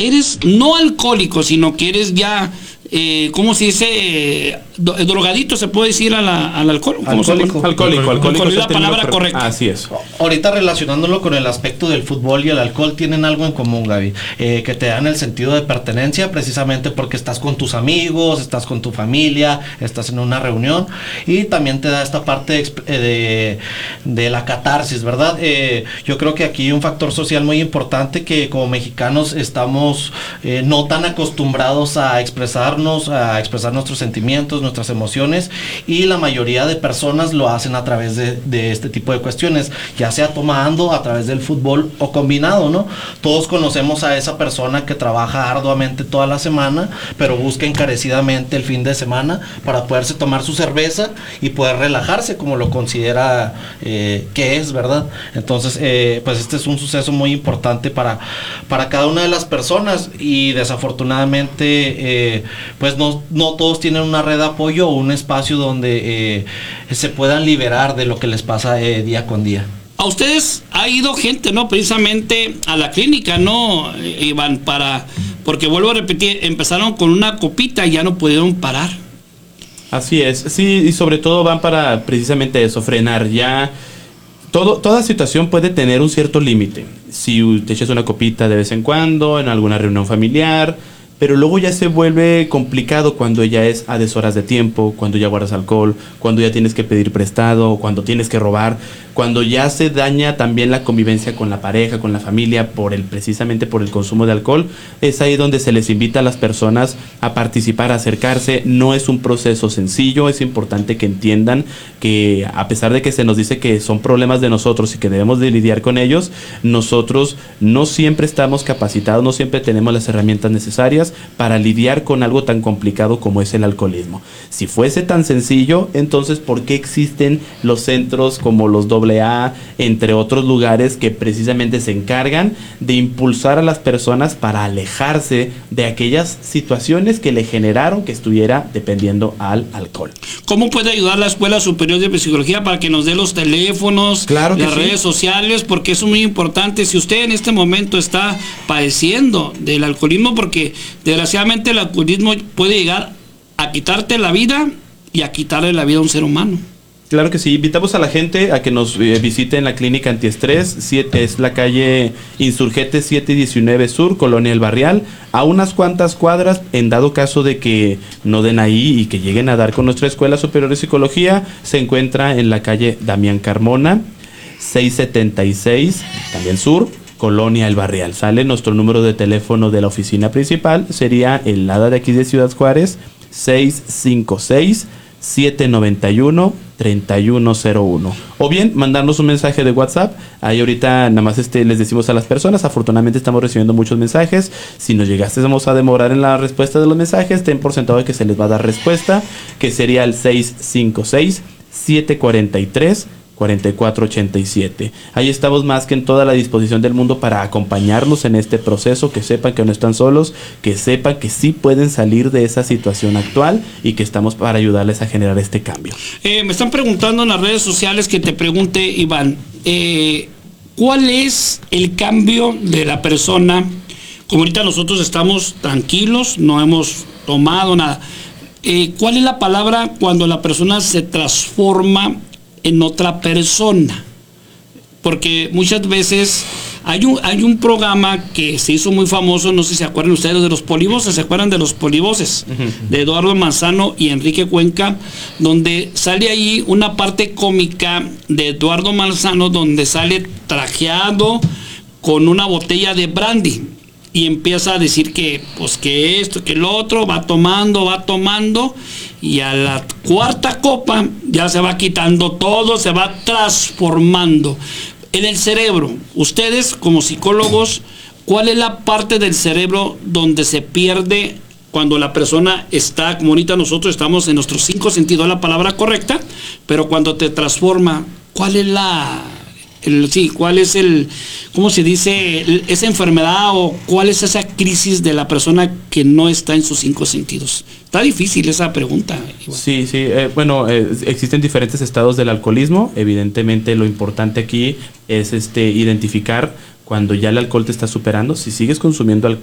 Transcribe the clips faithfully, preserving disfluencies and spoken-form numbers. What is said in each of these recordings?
eres no alcohólico, sino que eres ya, eh, ¿cómo se dice? Eh, drogadito, se puede decir a la, al alcohol. Alcohólico. Se Alcohólico, alcohólico es la palabra correcta. Así es. Ahorita relacionándolo con el aspecto del fútbol y el alcohol, tienen algo en común, Gaby, eh, que te dan el sentido de pertenencia precisamente porque estás con tus amigos, estás con tu familia, estás en una reunión, y también te da esta parte de, de, de la catarsis, ¿verdad? Eh, yo creo que aquí hay un factor social muy importante que como mexicanos estamos eh, no tan acostumbrados a expresarnos, a expresar nuestros sentimientos, nuestras emociones, y la mayoría de personas lo hacen a través de, de este tipo de cuestiones, ya sea tomando, a través del fútbol o combinado, ¿no? Todos conocemos a esa persona que trabaja arduamente toda la semana, pero busca encarecidamente el fin de semana para poderse tomar su cerveza y poder relajarse como lo considera eh, que es, ¿verdad? Entonces, eh, pues este es un suceso muy importante para, para cada una de las personas, y desafortunadamente eh, pues no, no todos tienen una red de apoyo o un espacio donde eh, se puedan liberar de lo que les pasa eh, día con día. A ustedes ha ido gente, ¿no? Precisamente a la clínica, ¿no, Iván? Para, porque vuelvo a repetir, empezaron con una copita y ya no pudieron parar. Así es, sí, y sobre todo van para precisamente eso, frenar. Ya todo, toda situación puede tener un cierto límite. Si te echas una copita de vez en cuando, en alguna reunión familiar, pero luego ya se vuelve complicado cuando ya es a deshoras de tiempo, cuando ya guardas alcohol, cuando ya tienes que pedir prestado, cuando tienes que robar, cuando ya se daña también la convivencia con la pareja, con la familia, por el precisamente por el consumo de alcohol. Es ahí donde se les invita a las personas a participar, a acercarse. No es un proceso sencillo, es importante que entiendan que a pesar de que se nos dice que son problemas de nosotros y que debemos de lidiar con ellos, nosotros no siempre estamos capacitados, no siempre tenemos las herramientas necesarias para lidiar con algo tan complicado como es el alcoholismo. Si fuese tan sencillo, entonces ¿por qué existen los centros como los doble A, entre otros lugares que precisamente se encargan de impulsar a las personas para alejarse de aquellas situaciones que le generaron que estuviera dependiendo al alcohol? ¿Cómo puede ayudar la Escuela Superior de Psicología para que nos dé los teléfonos, claro que las sí. redes sociales? Porque es muy importante. Si usted en este momento está padeciendo del alcoholismo, porque desgraciadamente el alcoholismo puede llegar a quitarte la vida y a quitarle la vida a un ser humano. Claro que sí, invitamos a la gente a que nos eh, visite en la clínica antiestrés, siete, es la calle Insurgentes siete diecinueve Sur, Colonia El Barrial, a unas cuantas cuadras. En dado caso de que no den ahí y que lleguen a dar con nuestra Escuela Superior de Psicología, se encuentra en la calle Damián Carmona, seiscientos setenta y seis, también Sur, Colonia El Barrial. Sale nuestro número de teléfono de la oficina principal, sería el A D A de aquí de Ciudad Juárez, seis cinco seis, siete nueve uno, tres uno cero uno, o bien mandarnos un mensaje de WhatsApp. Ahí ahorita nada más este, les decimos a las personas, afortunadamente estamos recibiendo muchos mensajes. Si nos llegásemos a demorar en la respuesta de los mensajes, ten por sentado de que se les va a dar respuesta, que sería el seis cinco seis, siete cuatro tres, cuarenta y cuatro ochenta y siete. Ahí estamos más que en toda la disposición del mundo para acompañarlos en este proceso, que sepan que no están solos, que sepan que sí pueden salir de esa situación actual y que estamos para ayudarles a generar este cambio. Eh, me están preguntando en las redes sociales que te pregunte, Iván, eh, ¿cuál es el cambio de la persona? Como ahorita nosotros estamos tranquilos, no hemos tomado nada. Eh, ¿Cuál es la palabra cuando la persona se transforma en otra persona? Porque muchas veces hay un, hay un programa que se hizo muy famoso, no sé si se acuerdan ustedes de los polivoces, ¿se acuerdan de los polivoces? Uh-huh. De Eduardo Manzano y Enrique Cuenca, donde sale ahí una parte cómica de Eduardo Manzano, donde sale trajeado con una botella de brandy y empieza a decir que pues que esto, que lo otro, va tomando, va tomando, y a la cuarta copa ya se va quitando todo, se va transformando. En el cerebro, ustedes como psicólogos, ¿cuál es la parte del cerebro donde se pierde cuando la persona está, como ahorita nosotros estamos en nuestros cinco sentidos, la palabra correcta, pero cuando te transforma, ¿cuál es la... El, sí, ¿cuál es el, cómo se dice, el, esa enfermedad o cuál es esa crisis de la persona que no está en sus cinco sentidos? Está difícil esa pregunta. Igual. Sí, sí, eh, bueno, eh, existen diferentes estados del alcoholismo. Evidentemente lo importante aquí es este identificar cuando ya el alcohol te está superando. Si sigues consumiendo alcohol,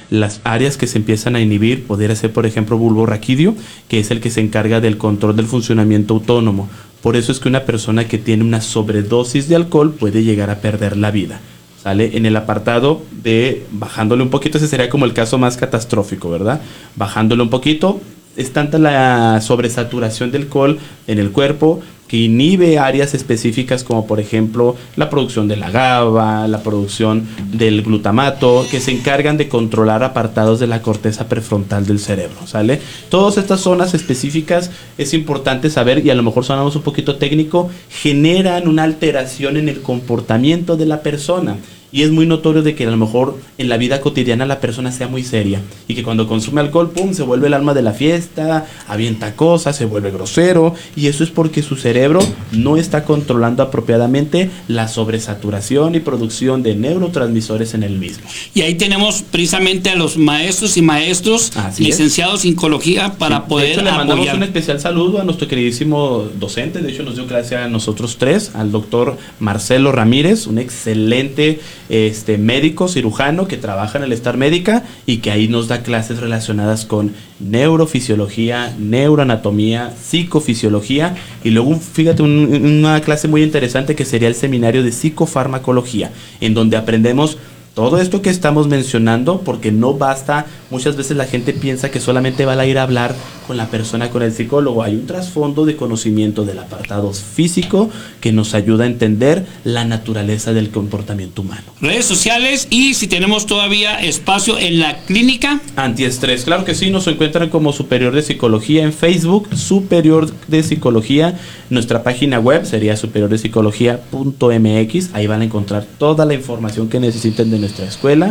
las áreas que se empiezan a inhibir, podría ser por ejemplo bulbo raquídeo, que es el que se encarga del control del funcionamiento autónomo. Por eso es que una persona que tiene una sobredosis de alcohol puede llegar a perder la vida. ¿Sale? En el apartado de bajándole un poquito, ese sería como el caso más catastrófico, ¿verdad? Bajándole un poquito, es tanta la sobresaturación de alcohol en el cuerpo que inhibe áreas específicas como por ejemplo la producción de la GABA, la producción del glutamato, que se encargan de controlar apartados de la corteza prefrontal del cerebro, ¿sale? Todas estas zonas específicas es importante saber, y a lo mejor sonamos un poquito técnico, generan una alteración en el comportamiento de la persona. Y es muy notorio de que a lo mejor en la vida cotidiana la persona sea muy seria y que cuando consume alcohol, pum, se vuelve el alma de la fiesta, avienta cosas, se vuelve grosero, y eso es porque su cerebro no está controlando apropiadamente la sobresaturación y producción de neurotransmisores en el mismo. Y ahí tenemos precisamente a los maestros y maestros Así licenciados en psicología para sí, poder de hecho, le mandamos apoyar. un especial saludo a nuestro queridísimo docente, de hecho nos dio clase a nosotros tres, al doctor Marcelo Ramírez, un excelente este médico cirujano que trabaja en el Star Médica y que ahí nos da clases relacionadas con neurofisiología, neuroanatomía, psicofisiología, y luego fíjate un, una clase muy interesante que sería el seminario de psicofarmacología, en donde aprendemos todo esto que estamos mencionando, porque no basta, muchas veces la gente piensa que solamente va a ir a hablar con la persona, con el psicólogo. Hay un trasfondo de conocimiento del apartado físico que nos ayuda a entender la naturaleza del comportamiento humano. Redes sociales, y si tenemos todavía espacio en la clínica Antiestrés, claro que sí, nos encuentran como Superior de Psicología en Facebook, Superior de Psicología. Nuestra página web sería superior de psicología punto m x, ahí van a encontrar toda la información que necesiten de nuestra escuela.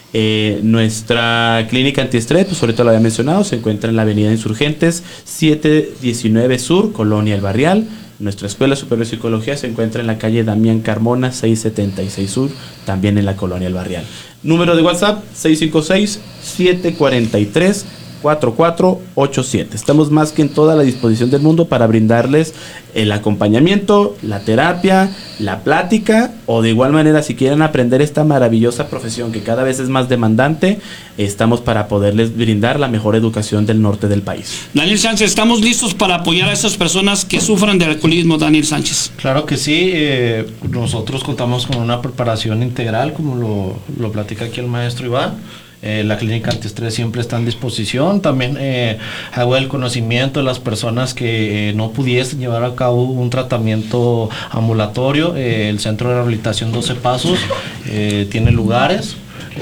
Eh, nuestra clínica antiestrés, pues ahorita lo había mencionado, se encuentra en la avenida Insurgentes siete diecinueve Sur, Colonia El Barrial. Nuestra escuela superior de psicología se encuentra en la calle Damián Carmona seiscientos setenta y seis Sur, también en la Colonia El Barrial. Número de WhatsApp seis cinco seis, siete cuatro tres, cuatro cuatro ocho siete. Estamos más que en toda la disposición del mundo para brindarles el acompañamiento, la terapia, la plática, o de igual manera si quieren aprender esta maravillosa profesión que cada vez es más demandante, estamos para poderles brindar la mejor educación del norte del país. Daniel Sánchez, estamos listos para apoyar a esas personas que sufran de alcoholismo, Daniel Sánchez. Claro que sí, eh, nosotros contamos con una preparación integral, como lo, lo platica aquí el maestro Iván. Eh, la clínica antiestrés siempre está en disposición. También eh, hago el conocimiento de las personas que eh, no pudiesen llevar a cabo un tratamiento ambulatorio. Eh, el Centro de Rehabilitación doce Pasos eh, tiene lugares.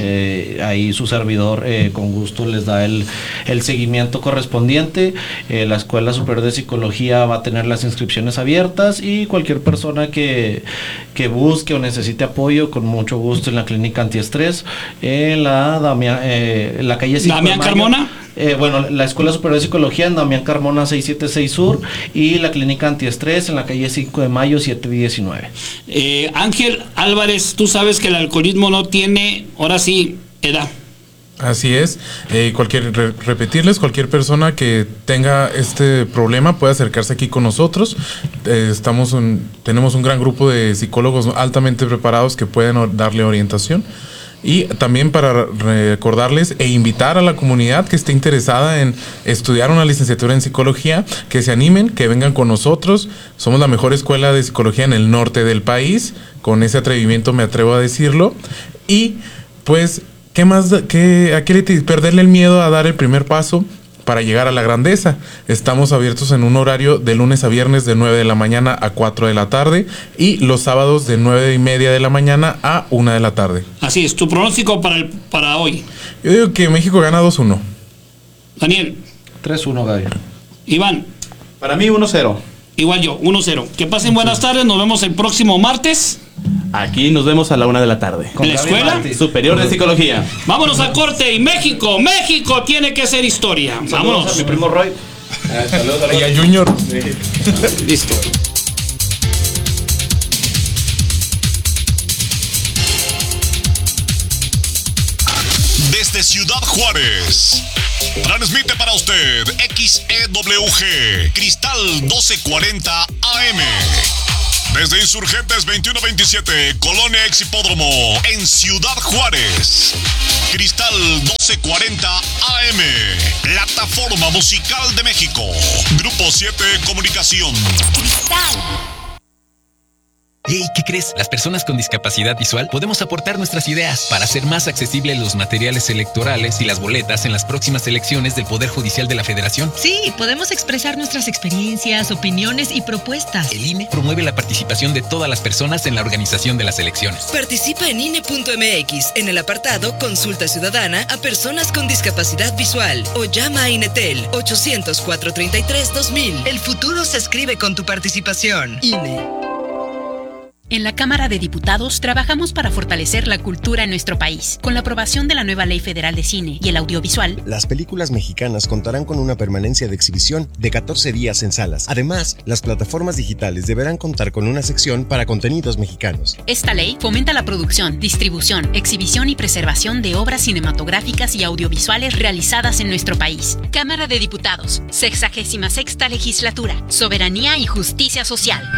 Eh, ahí su servidor eh, con gusto les da el, el seguimiento correspondiente. Eh, la Escuela Superior de Psicología va a tener las inscripciones abiertas, y cualquier persona que, que busque o necesite apoyo, con mucho gusto en la clínica antiestrés, en la Damián, eh, en la calle Damián Carmona. Eh, bueno, la Escuela Superior de Psicología en Damián Carmona seiscientos setenta y seis Sur, y la clínica antiestrés en la calle cinco de mayo siete diecinueve. Eh, Ángel Álvarez, tú sabes que el alcoholismo no tiene, ahora sí, edad. Así es, eh, cualquier re- repetirles, cualquier persona que tenga este problema puede acercarse aquí con nosotros. Eh, estamos un, tenemos un gran grupo de psicólogos altamente preparados que pueden o- darle orientación. Y también para recordarles e invitar a la comunidad que esté interesada en estudiar una licenciatura en psicología, que se animen, que vengan con nosotros. Somos la mejor escuela de psicología en el norte del país, con ese atrevimiento me atrevo a decirlo. Y pues, ¿qué más? Qué, ¿A qué le t- perderle el miedo a dar el primer paso para llegar a la grandeza? Estamos abiertos en un horario de lunes a viernes de nueve de la mañana a cuatro de la tarde, y los sábados de nueve y media de la mañana a una de la tarde. Así es, tu pronóstico para, el, para hoy. Yo digo que México gana dos uno. Daniel. tres uno, Gaby. Iván. Para mí uno cero. Igual yo, uno cero. Que pasen buenas tardes, nos vemos el próximo martes. Aquí nos vemos a la una de la tarde. ¿En la escuela? Superior de Psicología. Vámonos a corte, y México, México tiene que ser historia. Vámonos. A mi primo Roy. Y a Junior. Listo. Desde Ciudad Juárez, transmite para usted X E W G Cristal doce cuarenta A M. Desde Insurgentes veintiuno veintisiete, Colonia Ex Hipódromo, en Ciudad Juárez. Cristal doce cuarenta A M, Plataforma Musical de México. Grupo siete Comunicación. Cristal. Hey, ¿qué crees? Las personas con discapacidad visual podemos aportar nuestras ideas para hacer más accesibles los materiales electorales y las boletas en las próximas elecciones del Poder Judicial de la Federación. Sí, podemos expresar nuestras experiencias, opiniones y propuestas. El I N E promueve la participación de todas las personas en la organización de las elecciones. Participa en I N E punto M X en el apartado Consulta Ciudadana a personas con discapacidad visual o llama a INETEL ochocientos, cuatrocientos treinta y tres, dos mil. El futuro se escribe con tu participación. I N E. En la Cámara de Diputados trabajamos para fortalecer la cultura en nuestro país. Con la aprobación de la nueva Ley Federal de Cine y el Audiovisual, las películas mexicanas contarán con una permanencia de exhibición de catorce días en salas. Además, las plataformas digitales deberán contar con una sección para contenidos mexicanos. Esta ley fomenta la producción, distribución, exhibición y preservación de obras cinematográficas y audiovisuales realizadas en nuestro país. Cámara de Diputados, sexagésima sexta Legislatura, Soberanía y Justicia Social.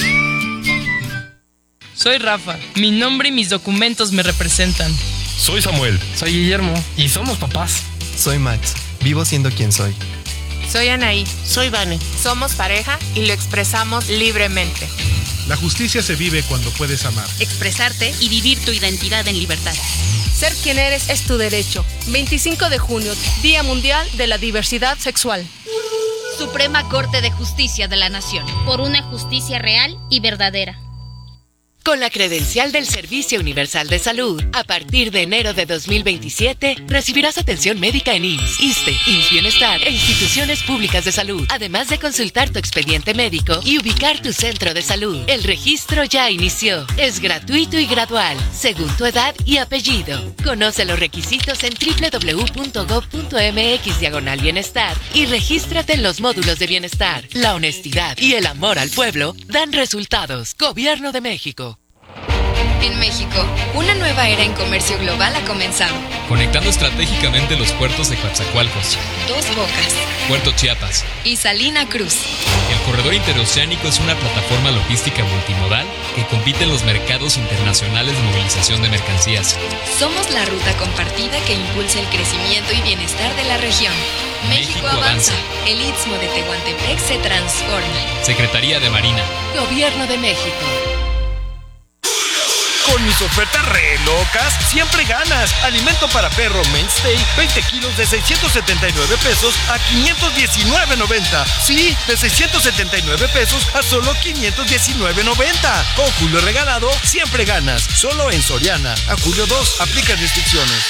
Soy Rafa, mi nombre y mis documentos me representan. Soy Samuel. Soy Guillermo. Y somos papás. Soy Max, vivo siendo quien soy. Soy Anaí. Soy Vane. Somos pareja y lo expresamos libremente. La justicia se vive cuando puedes amar, expresarte y vivir tu identidad en libertad. Ser quien eres es tu derecho. veinticinco de junio, Día Mundial de la Diversidad Sexual. Suprema Corte de Justicia de la Nación. Por una justicia real y verdadera. Con la credencial del Servicio Universal de Salud, a partir de enero de dos mil veintisiete, recibirás atención médica en I M S S, ISSSTE, I M S S Bienestar e instituciones públicas de salud, además de consultar tu expediente médico y ubicar tu centro de salud. El registro ya inició. Es gratuito y gradual, según tu edad y apellido. Conoce los requisitos en doble u doble u doble u punto gob punto eme equis diagonal bienestar y regístrate en los módulos de bienestar. La honestidad y el amor al pueblo dan resultados. Gobierno de México. En México, una nueva era en comercio global ha comenzado. Conectando estratégicamente los puertos de Coatzacoalcos, Dos Bocas Puerto Chiapas y Salina Cruz. El corredor interoceánico es una plataforma logística multimodal que compite en los mercados internacionales de movilización de mercancías. Somos la ruta compartida que impulsa el crecimiento y bienestar de la región. México, México avanza. avanza. El Istmo de Tehuantepec se transforma. Secretaría de Marina. Gobierno de México. Con mis ofertas re locas, siempre ganas. Alimento para perro Mainstay, veinte kilos de seiscientos setenta y nueve pesos a quinientos diecinueve noventa. Sí, de seiscientos setenta y nueve pesos a solo quinientos diecinueve noventa. Con Julio regalado, siempre ganas. Solo en Soriana. A julio dos, aplica restricciones.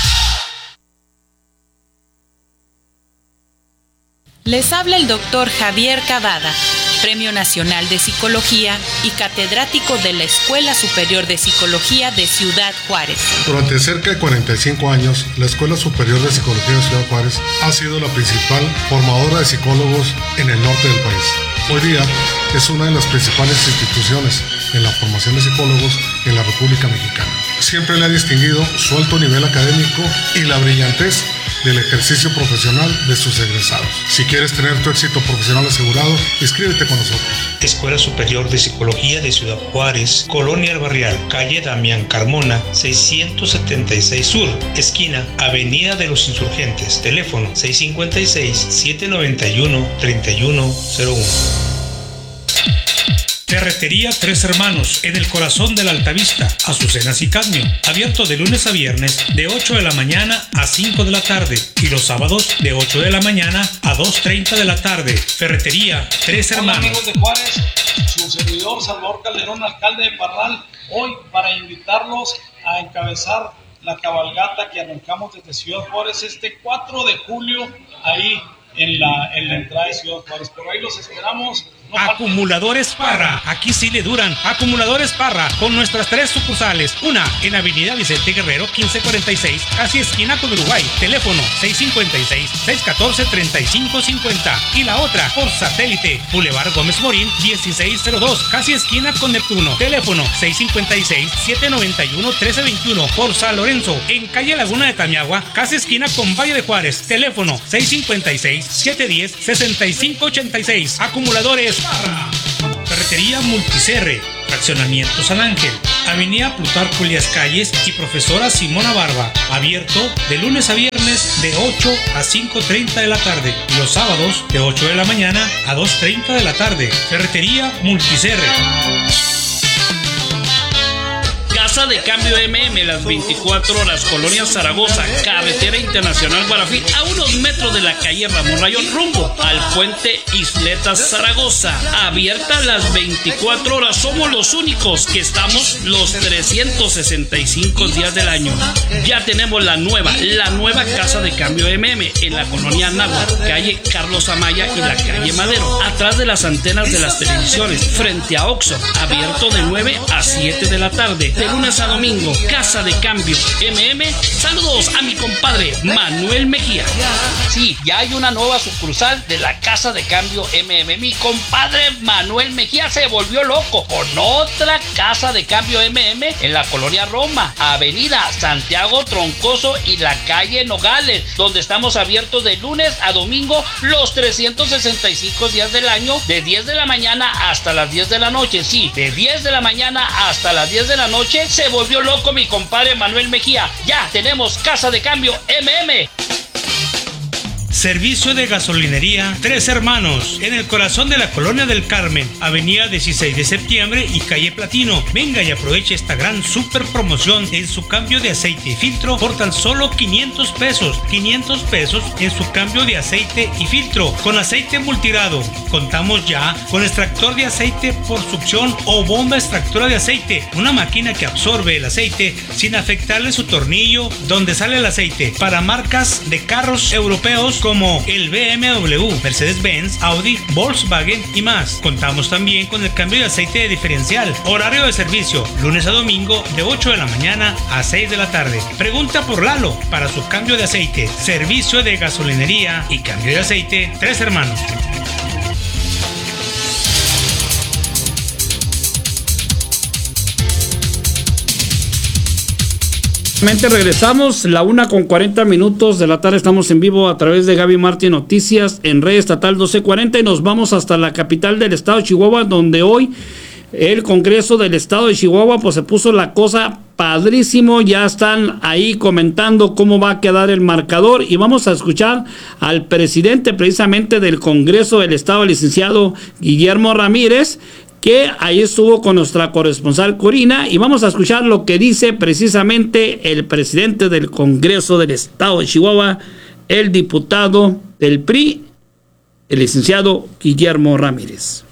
Les habla el doctor Javier Cavada, Premio Nacional de Psicología y catedrático de la Escuela Superior de Psicología de Ciudad Juárez. Durante cerca de cuarenta y cinco años, la Escuela Superior de Psicología de Ciudad Juárez ha sido la principal formadora de psicólogos en el norte del país. Hoy día es una de las principales instituciones en la formación de psicólogos en la República Mexicana. Siempre le ha distinguido su alto nivel académico y la brillantez del ejercicio profesional de sus egresados. Si quieres tener tu éxito profesional asegurado, inscríbete con nosotros. Escuela Superior de Psicología de Ciudad Juárez, Colonia El Barrial, calle Damián Carmona, seiscientos setenta y seis Sur, esquina Avenida de los Insurgentes, teléfono seis cinco seis, siete nueve uno, tres uno cero uno. Ferretería Tres Hermanos, en el corazón de la Altavista, Azucenas y Cadmio, abierto de lunes a viernes de ocho de la mañana a cinco de la tarde y los sábados de ocho de la mañana a dos treinta de la tarde. Ferretería Tres Hermanos. Hola amigos de Juárez, su servidor Salvador Calderón, alcalde de Parral, hoy para invitarlos a encabezar la cabalgata que arrancamos desde Ciudad Juárez este cuatro de julio, ahí en la, en la entrada de Ciudad Juárez. Por ahí los esperamos. No Acumuladores Parra, aquí sí le duran. Acumuladores Parra, con nuestras tres sucursales. Una en Avenida Vicente Guerrero, quince cuarenta y seis, casi esquina con Uruguay. Teléfono seis cinco seis, seis uno cuatro, tres cinco cinco cero. Y la otra por satélite, Boulevard Gómez Morín, dieciséis cero dos, casi esquina con Neptuno. Teléfono seis cinco seis, siete nueve uno, uno tres dos uno. Por San Lorenzo, en calle Laguna de Tamiagua, casi esquina con Valle de Juárez. Teléfono seis cinco seis, siete uno cero, seis cinco ocho seis. Acumuladores Parra. Ferretería Multicerre, Fraccionamiento San Ángel, Avenida Plutarco Elías Calles y Profesora Simona Barba, abierto de lunes a viernes de ocho a cinco treinta de la tarde y los sábados de ocho de la mañana a dos treinta de la tarde. Ferretería Multicerre. Casa de Cambio M M, las veinticuatro horas, Colonia Zaragoza, Carretera Internacional Guarafí, a unos metros de la calle Ramón Rayón, rumbo al puente Isletas Zaragoza. Abierta las veinticuatro horas, somos los únicos que estamos los trescientos sesenta y cinco días del año. Ya tenemos la nueva, la nueva Casa de Cambio M M en la Colonia Anáhuac, calle Carlos Amaya y la calle Madero, atrás de las antenas de las televisiones, frente a Oxxo, abierto de nueve a siete de la tarde. De lunes a domingo, Casa de Cambio M M. Saludos a mi compadre Manuel Mejía. Sí, ya hay una nueva sucursal de la Casa de Cambio M M. Mi compadre Manuel Mejía se volvió loco con otra Casa de Cambio M M en la Colonia Roma, Avenida Santiago Troncoso y la calle Nogales, donde estamos abiertos de lunes a domingo los trescientos sesenta y cinco días del año, de diez de la mañana hasta las diez de la noche. Sí, de diez de la mañana hasta las diez de la noche. Se volvió loco mi compadre Manuel Mejía. Ya tenemos Casa de Cambio M M. Servicio de gasolinería Tres Hermanos, en el corazón de la Colonia del Carmen, Avenida dieciséis de septiembre y calle Platino. Venga y aproveche esta gran super promoción en su cambio de aceite y filtro por tan solo quinientos pesos. quinientos pesos en su cambio de aceite y filtro con aceite multigrado. Contamos ya con extractor de aceite por succión o bomba extractora de aceite, una máquina que absorbe el aceite sin afectarle su tornillo donde sale el aceite, para marcas de carros europeos como el B M W, Mercedes-Benz, Audi, Volkswagen y más. Contamos también con el cambio de aceite de diferencial. Horario de servicio, lunes a domingo de ocho de la mañana a seis de la tarde. Pregunta por Lalo para su cambio de aceite. Servicio de gasolinería y cambio de aceite Tres Hermanos. Regresamos, la una con cuarenta minutos de la tarde, estamos en vivo a través de Gaby Martín Noticias en Red Estatal doce cuarenta y nos vamos hasta la capital del estado de Chihuahua, donde hoy el Congreso del estado de Chihuahua pues se puso la cosa padrísimo. Ya están ahí comentando cómo va a quedar el marcador y vamos a escuchar al presidente precisamente del Congreso del estado, el licenciado Guillermo Ramírez, que ahí estuvo con nuestra corresponsal Corina, y vamos a escuchar lo que dice precisamente el presidente del Congreso del estado de Chihuahua, el diputado del P R I, el licenciado Guillermo Ramírez.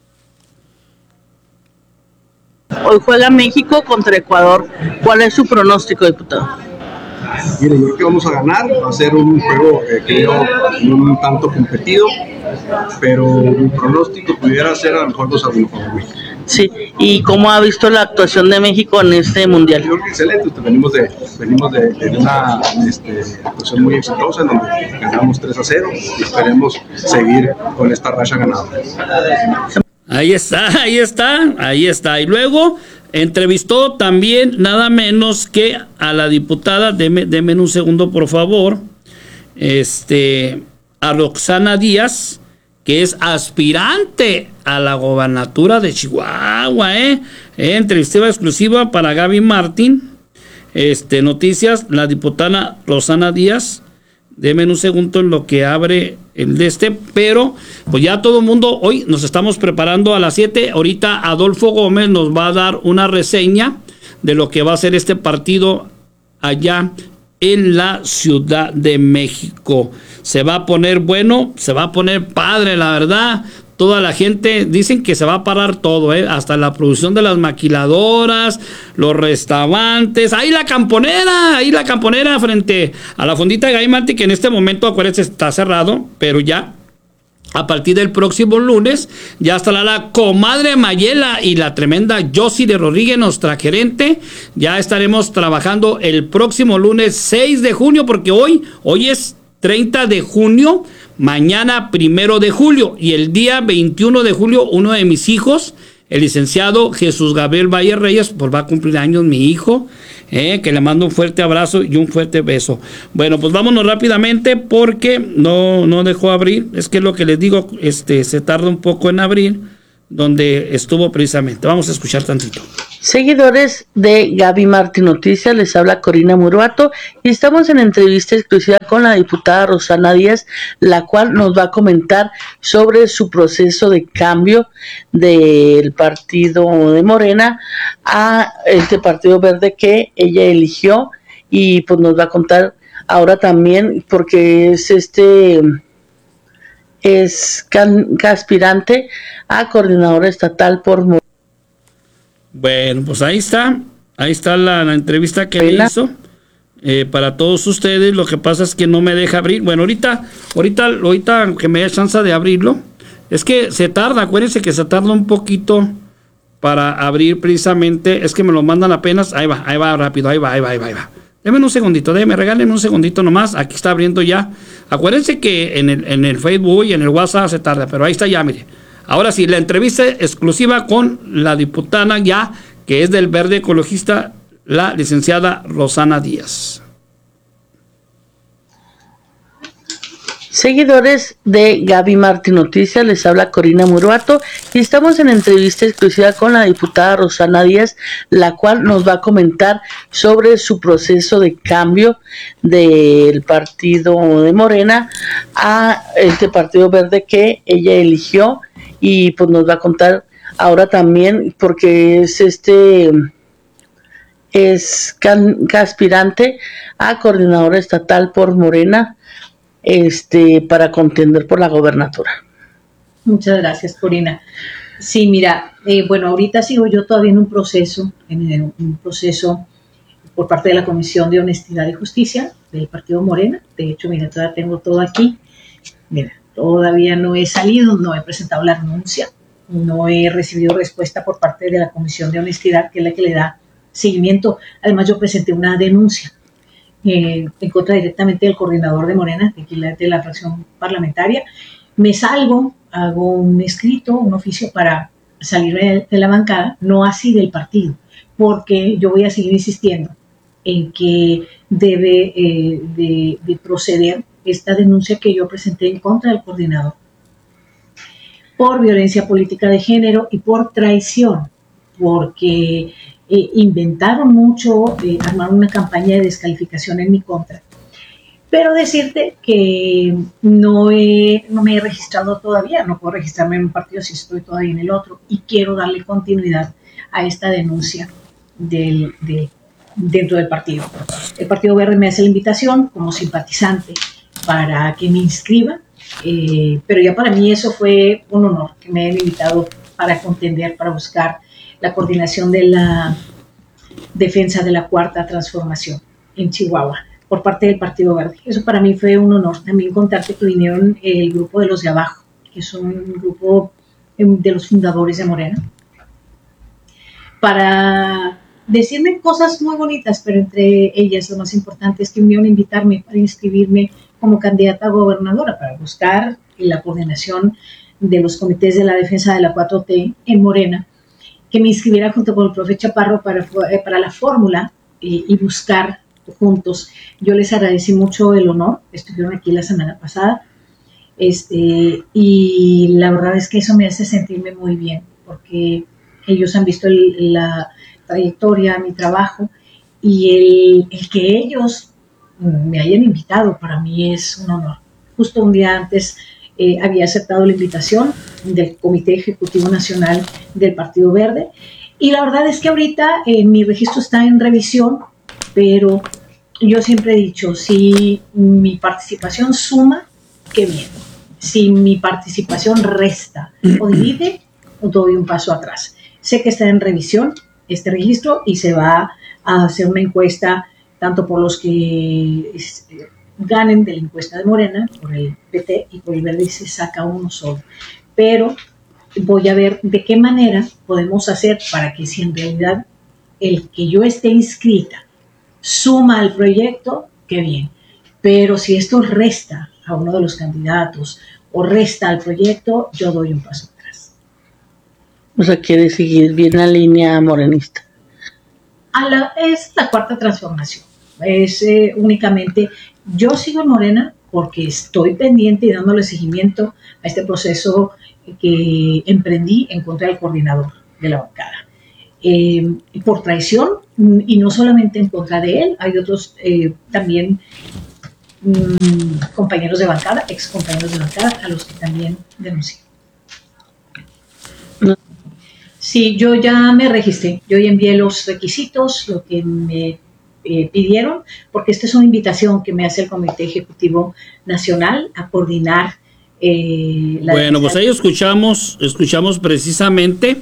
Hoy juega México contra Ecuador. ¿Cuál es su pronóstico, diputado? Miren, yo creo que vamos a ganar. Va a ser un juego, eh, creo, un tanto competido, pero mi pronóstico pudiera ser a lo mejor dos a uno para México. Sí, ¿y cómo ha visto la actuación de México en este mundial? Yo creo que excelente. Venimos de, venimos de, de una este, actuación muy exitosa en donde ganamos tres a cero y esperemos seguir con esta racha ganadora. Ahí está, ahí está, ahí está. Y luego entrevistó también nada menos que a la diputada, deme, deme un segundo por favor, este, a Roxana Díaz, que es aspirante a la gobernatura de Chihuahua, ¿eh? eh entrevista exclusiva para Gaby Martín, este, Noticias, la diputada Roxana Díaz. Deme un segundo en lo que abre el de este, pero pues ya todo el mundo, hoy nos estamos preparando a las siete, ahorita Adolfo Gómez nos va a dar una reseña de lo que va a ser este partido allá en la Ciudad de México. Se va a poner bueno, se va a poner padre, la verdad. Toda la gente, dicen que se va a parar todo, ¿eh? Hasta la producción de las maquiladoras, los restaurantes, ahí la camponera, ahí la camponera frente a la fondita de Gaby Martín, que en este momento, acuérdense, está cerrado, pero ya a partir del próximo lunes ya estará la comadre Mayela y la tremenda Josie de Rodríguez, nuestra gerente. Ya estaremos trabajando el próximo lunes seis de junio, porque hoy, hoy es treinta de junio, mañana primero de julio, y el día veintiuno de julio uno de mis hijos, el licenciado Jesús Gabriel Valle Reyes, pues va a cumplir años mi hijo, eh, que le mando un fuerte abrazo y un fuerte beso. Bueno, pues vámonos rápidamente porque no, no dejó abrir, es que lo que les digo, este, se tarda un poco en abrir, donde estuvo precisamente. Vamos a escuchar tantito. Seguidores de Gaby Martín Noticias, les habla Corina Muruato y estamos en entrevista exclusiva con la diputada Rosana Díaz, la cual nos va a comentar sobre su proceso de cambio del partido de Morena a este partido verde que ella eligió, y pues nos va a contar ahora también porque es este es can, aspirante a coordinadora estatal por Morena. Bueno, pues ahí está, ahí está la, la entrevista que le hizo eh, para todos ustedes. Lo que pasa es que no me deja abrir. Bueno, ahorita, ahorita, ahorita que me dé chance de abrirlo, es que se tarda, acuérdense que se tarda un poquito para abrir precisamente, es que me lo mandan apenas, ahí va, ahí va rápido, ahí va, ahí va, ahí va, ahí va. Déjenme un segundito, déjenme, regálenme un segundito nomás, aquí está abriendo ya. Acuérdense que en el, en el Facebook y en el WhatsApp se tarda, pero ahí está ya, mire. Ahora sí, la entrevista exclusiva con la diputada ya, que es del Verde Ecologista, la licenciada Rosana Díaz. Seguidores de Gaby Martín Noticias, les habla Corina Muruato y estamos en entrevista exclusiva con la diputada Rosana Díaz, la cual nos va a comentar sobre su proceso de cambio del partido de Morena a este partido verde que ella eligió, y pues nos va a contar ahora también porque es este es can, aspirante a coordinadora estatal por Morena, este para contender por la gobernatura. Muchas gracias, Corina. Sí, mira, eh, bueno, ahorita sigo yo todavía en un proceso, en un proceso por parte de la Comisión de Honestidad y Justicia del Partido Morena. De hecho, mira, todavía tengo todo aquí. Mira, todavía no he salido, no he presentado la renuncia, no he recibido respuesta por parte de la Comisión de Honestidad, que es la que le da seguimiento. Además, yo presenté una denuncia eh, en contra directamente del coordinador de Morena, de, aquí, de la fracción parlamentaria. Me salgo, hago un escrito, un oficio para salir de, de la bancada, no así del partido, porque yo voy a seguir insistiendo en que debe eh, de, de proceder esta denuncia que yo presenté en contra del coordinador por violencia política de género y por traición, porque eh, inventaron mucho, eh, armaron una campaña de descalificación en mi contra. Pero decirte que no, he, no me he registrado todavía, no puedo registrarme en un partido si estoy todavía en el otro, y quiero darle continuidad a esta denuncia del, de, dentro del partido. El Partido Verde me hace la invitación como simpatizante para que me inscriba, eh, pero ya para mí eso fue un honor que me hayan invitado para contender, para buscar la coordinación de la defensa de la Cuarta Transformación en Chihuahua por parte del Partido Verde. Eso para mí fue un honor. También contarte que vinieron el grupo de los de abajo, que son un grupo de los fundadores de Morena, para decirme cosas muy bonitas, pero entre ellas lo más importante es que vinieron a invitarme para inscribirme como candidata a gobernadora, para buscar la coordinación de los comités de la defensa de la cuatro T en Morena, que me inscribiera junto con el profe Chaparro para, para la fórmula y, y buscar juntos. Yo les agradecí mucho el honor, estuvieron aquí la semana pasada, este, y la verdad es que eso me hace sentirme muy bien, porque ellos han visto el, la trayectoria, mi trabajo, y el, el que ellos me hayan invitado para mí es un honor. Justo un día antes eh, había aceptado la invitación del Comité Ejecutivo Nacional del Partido Verde, y la verdad es que ahorita eh, mi registro está en revisión, pero yo siempre he dicho, si mi participación suma, qué bien. Si mi participación resta o divide, doy un paso atrás. Sé que está en revisión este registro y se va a hacer una encuesta tanto por los que ganen de la encuesta de Morena, por el P T y por el Verde, y se saca uno solo. Pero voy a ver de qué manera podemos hacer para que si en realidad el que yo esté inscrita suma al proyecto, qué bien. Pero si esto resta a uno de los candidatos o resta al proyecto, yo doy un paso atrás. O sea, quiere seguir bien la línea morenista. A la, es la Cuarta Transformación. Es eh, únicamente, yo sigo en Morena porque estoy pendiente y dándole seguimiento a este proceso que emprendí en contra del coordinador de la bancada. Eh, por traición, y no solamente en contra de él, hay otros eh, también mmm, compañeros de bancada, ex compañeros de bancada, a los que también denuncié. Sí, yo ya me registré, yo ya envié los requisitos, lo que me eh, pidieron, porque esta es una invitación que me hace el Comité Ejecutivo Nacional a coordinar eh, la... Bueno, pues ahí escuchamos, escuchamos precisamente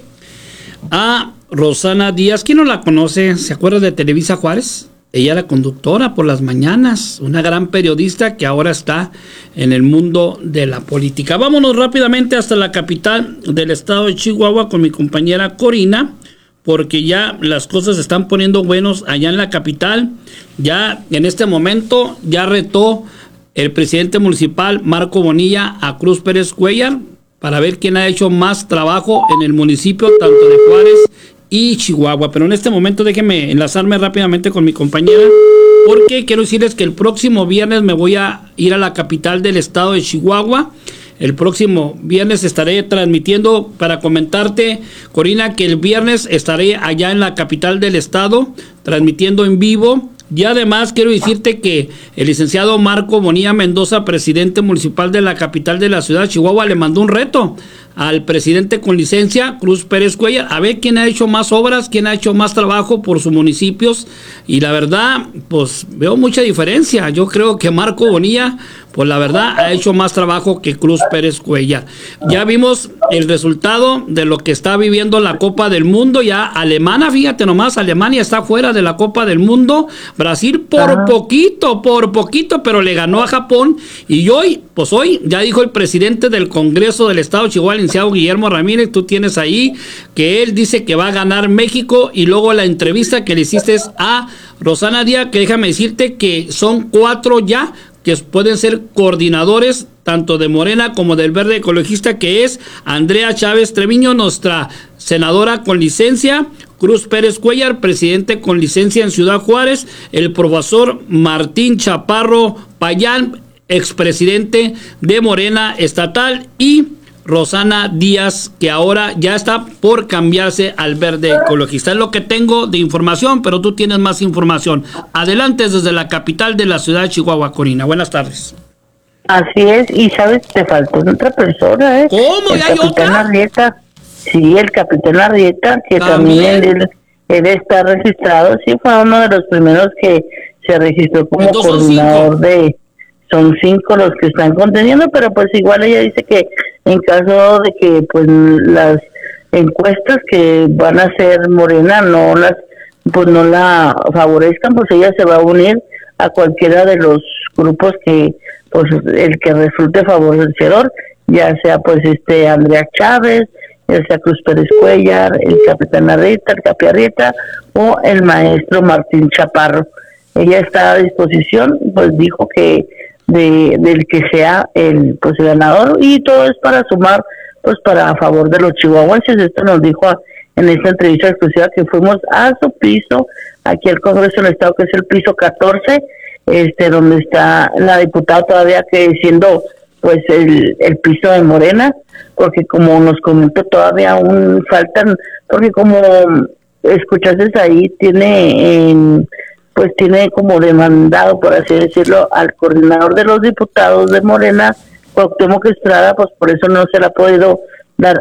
a Rosana Díaz. ¿Quién no la conoce? ¿Se acuerda de Televisa Juárez? Ella era conductora por las mañanas, una gran periodista que ahora está en el mundo de la política. Vámonos rápidamente hasta la capital del estado de Chihuahua con mi compañera Corina, porque ya las cosas se están poniendo buenos allá en la capital. Ya en este momento ya retó el presidente municipal Marco Bonilla a Cruz Pérez Cuellar para ver quién ha hecho más trabajo en el municipio, tanto de Juárez y Chihuahua. Pero en este momento déjenme enlazarme rápidamente con mi compañera, porque quiero decirles que el próximo viernes me voy a ir a la capital del estado de Chihuahua. El próximo viernes estaré transmitiendo para comentarte, Corina, que el viernes estaré allá en la capital del estado transmitiendo en vivo. Y además quiero decirte que el licenciado Marco Bonilla Mendoza, presidente municipal de la capital de la ciudad de Chihuahua, le mandó un reto al presidente con licencia, Cruz Pérez Cuellar, a ver quién ha hecho más obras, quién ha hecho más trabajo por sus municipios. Y la verdad, pues veo mucha diferencia. Yo creo que Marco Bonilla, pues la verdad, ha hecho más trabajo que Cruz Pérez Cuellar. Ya vimos el resultado de lo que está viviendo la Copa del Mundo. Ya Alemania, fíjate nomás, Alemania está fuera de la Copa del Mundo. Brasil por Ajá. poquito, por poquito, pero le ganó a Japón. Y hoy, pues hoy, ya dijo el presidente del Congreso del Estado de Chihuahua, el licenciado Guillermo Ramírez, tú tienes ahí, que él dice que va a ganar México. Y luego la entrevista que le hiciste a Rosana Díaz, que déjame decirte que son cuatro ya que pueden ser coordinadores tanto de Morena como del Verde Ecologista, que es Andrea Chávez Treviño, nuestra senadora con licencia, Cruz Pérez Cuellar, presidente con licencia en Ciudad Juárez, el profesor Martín Chaparro Payán, expresidente de Morena estatal, y Rosana Díaz, que ahora ya está por cambiarse al Verde Ecologista. Es lo que tengo de información, pero tú tienes más información. Adelante desde la capital de la ciudad de Chihuahua, Corina. Buenas tardes. Así es, y sabes, te faltó otra persona, ¿eh? ¿Cómo? El ¿Ya hay capitán otra? Arrieta. Sí, el capitán Arrieta, que también, también él, él está registrado. Sí, fue uno de los primeros que se registró como coordinador de... Son cinco los que están conteniendo, pero pues igual ella dice que en caso de que pues las encuestas que van a hacer Morena no las pues no la favorezcan, pues ella se va a unir a cualquiera de los grupos que pues el que resulte favorecedor, ya sea pues este Andrea Chávez, ya sea Cruz Pérez Cuellar, el capitán Arrieta, el Capi Arrieta o el maestro Martín Chaparro. Ella está a disposición, pues dijo que de del que sea el pues el ganador, y todo es para sumar pues para a favor de los chihuahuenses. Esto nos dijo a, en esta entrevista exclusiva que fuimos a su piso aquí al Congreso del Estado, que es el piso catorce, este donde está la diputada todavía, que siendo pues el, el piso de Morena, porque como nos comentó todavía aún faltan, porque como escuchaste ahí tiene en pues tiene como demandado, por así decirlo, al coordinador de los diputados de Morena, Cuauhtémoc Estrada, pues por eso no se le ha podido dar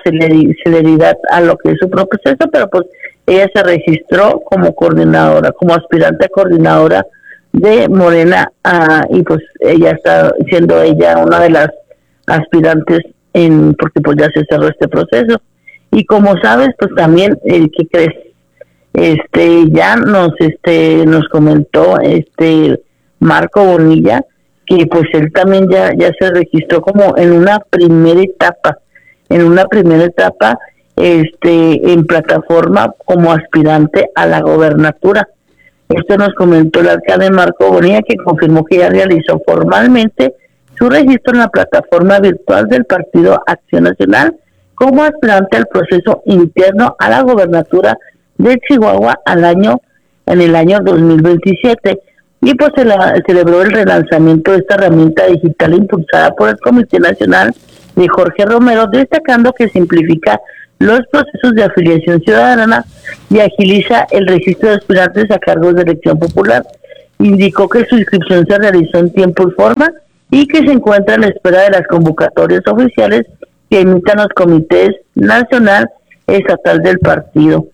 celeridad a lo que es su proceso, pero pues ella se registró como coordinadora, como aspirante a coordinadora de Morena, uh, y pues ella está siendo ella una de las aspirantes, en porque pues ya se cerró este proceso. Y como sabes, pues también, el que crees, este ya nos este nos comentó este Marco Bonilla que pues él también ya ya se registró como en una primera etapa en una primera etapa este en plataforma como aspirante a la gobernatura. Esto nos comentó el alcalde Marco Bonilla, que confirmó que ya realizó formalmente su registro en la plataforma virtual del Partido Acción Nacional como aspirante al proceso interno a la gobernatura de Chihuahua al año en el año dos mil veintisiete. y pues se la, celebró el relanzamiento de esta herramienta digital impulsada por el Comité Nacional de Jorge Romero, destacando que simplifica los procesos de afiliación ciudadana y agiliza el registro de aspirantes a cargos de elección popular. Indicó que su inscripción se realizó en tiempo y forma y que se encuentra a la espera de las convocatorias oficiales que emitan los comités nacional y estatal del partido.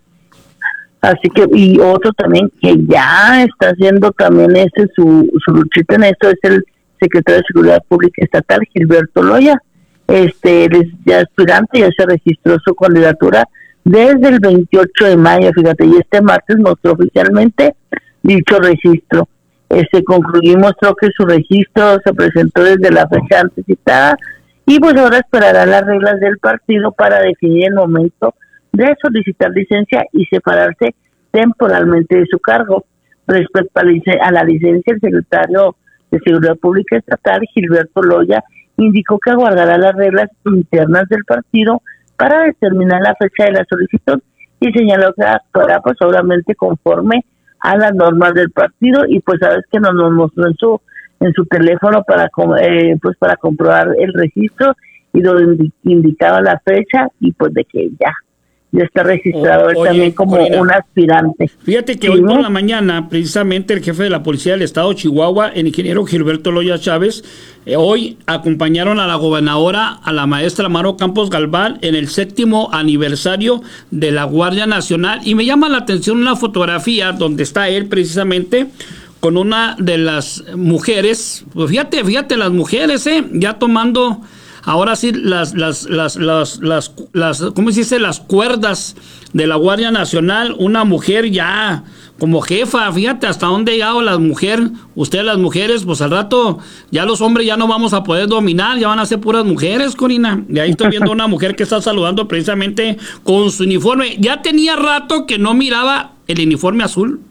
Así que, y otro también que ya está haciendo también este su, su luchita en esto es el secretario de Seguridad Pública Estatal, Gilberto Loya. Este, él es ya aspirante, ya se registró su candidatura desde el veintiocho de mayo, fíjate, y este martes mostró oficialmente dicho registro. Este concluyó y mostró que su registro se presentó desde la fecha antes citada y pues ahora esperará las reglas del partido para definir el momento de solicitar licencia y separarse temporalmente de su cargo. Respecto a, lic- a la licencia, el secretario de Seguridad Pública Estatal, Gilberto Loya, indicó que aguardará las reglas internas del partido para determinar la fecha de la solicitud y señaló que actuará pues obviamente conforme a las normas del partido y pues sabes que nos, nos mostró en su en su teléfono para eh, pues para comprobar el registro y donde indi- indicaba la fecha y pues de que ya ya está registrado O, él oye, también como Corina, un aspirante. Fíjate que ¿Sí, hoy no? por la mañana, precisamente el jefe de la Policía del Estado de Chihuahua, el ingeniero Gilberto Loya Chávez, eh, hoy acompañaron a la gobernadora, a la maestra Maro Campos Galván, en el séptimo aniversario de la Guardia Nacional. Y me llama la atención una fotografía donde está él precisamente con una de las mujeres. Pues fíjate, fíjate, las mujeres, eh, ya tomando... Ahora sí, las, las, las, las, las, las, ¿cómo se dice? Las cuerdas de la Guardia Nacional, una mujer ya como jefa, fíjate hasta dónde ha llegado la mujer, ustedes las mujeres, pues al rato ya los hombres ya no vamos a poder dominar, ya van a ser puras mujeres, Corina. Y ahí estoy viendo una mujer que está saludando precisamente con su uniforme. Ya tenía rato que no miraba el uniforme azul.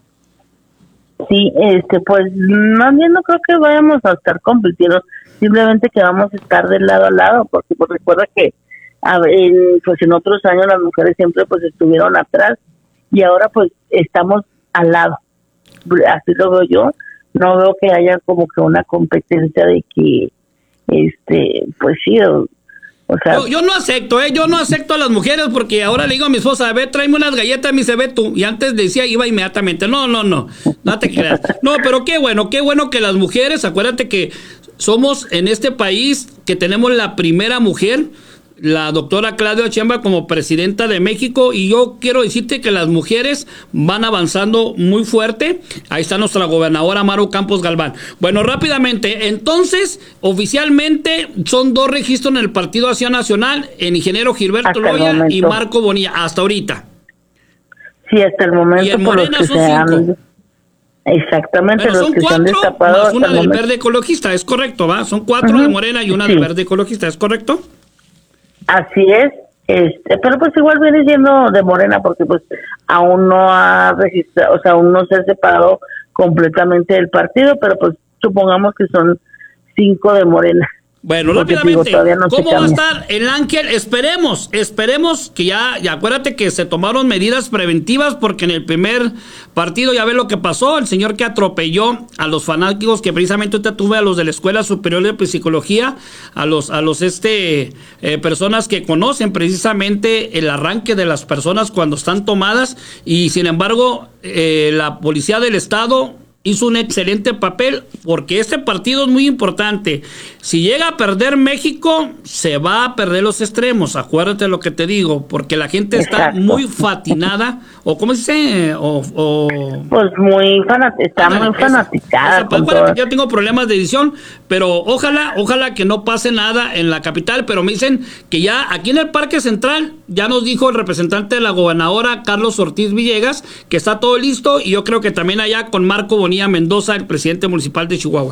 Sí, este, pues más bien no creo que vayamos a estar compitiendo, simplemente que vamos a estar de lado a lado, porque pues recuerda que a, en, pues en otros años las mujeres siempre pues estuvieron atrás y ahora pues estamos al lado, así lo veo yo. No veo que haya como que una competencia de que este pues sí o, o sea, yo, yo no acepto, eh, yo no acepto a las mujeres porque ahora le digo a mi esposa, ve, tráeme unas galletas, me dice, ve tú, y antes decía, iba inmediatamente, no, no, no, no te creas, no, pero qué bueno, qué bueno que las mujeres, acuérdate que somos en este país que tenemos la primera mujer, la doctora Claudia Sheinbaum como presidenta de México, y yo quiero decirte que las mujeres van avanzando muy fuerte. Ahí está nuestra gobernadora Maro Campos Galván. Bueno, rápidamente, entonces, oficialmente son dos registros en el Partido Acción Nacional, el ingeniero Gilberto Loya y Marco Bonilla, hasta ahorita. Sí, hasta el momento. Y en por Morena los que son se han... cinco. Exactamente, Bueno, los son que se han cuatro destapado. más una hasta el del momento. Verde Ecologista, es correcto, ¿va? Son cuatro Ujú. de Morena y una Sí. del Verde Ecologista, ¿es correcto? Así es, este, pero pues igual viene siendo de Morena porque pues aún no ha registrado, o sea, aún no se ha separado completamente del partido, pero pues supongamos que son cinco de Morena. Bueno, Porque, rápidamente, digo, no ¿cómo va a cambia. estar el Ángel? Esperemos, esperemos que ya, ya acuérdate que se tomaron medidas preventivas porque en el primer partido ya ves lo que pasó, el señor que atropelló a los fanáticos, que precisamente ahorita tuve a los de la Escuela Superior de Psicología, a los, a los este, eh, personas que conocen precisamente el arranque de las personas cuando están tomadas, y sin embargo, eh, la Policía del Estado hizo un excelente papel porque este partido es muy importante. Si llega a perder México, se va a perder los extremos. Acuérdate lo que te digo, porque la gente está Exacto. muy fatinada, o ¿cómo se dice? O, o Pues muy fanat está Ándale, muy esa- fanaticada. esa- con acuérdate todo. que yo tengo problemas de edición, pero ojalá, ojalá que no pase nada en la capital, pero me dicen que ya aquí en el Parque Central, ya nos dijo el representante de la gobernadora, Carlos Ortiz Villegas, que está todo listo, y yo creo que también allá con Marco Bonilla Mendoza, el presidente municipal de Chihuahua.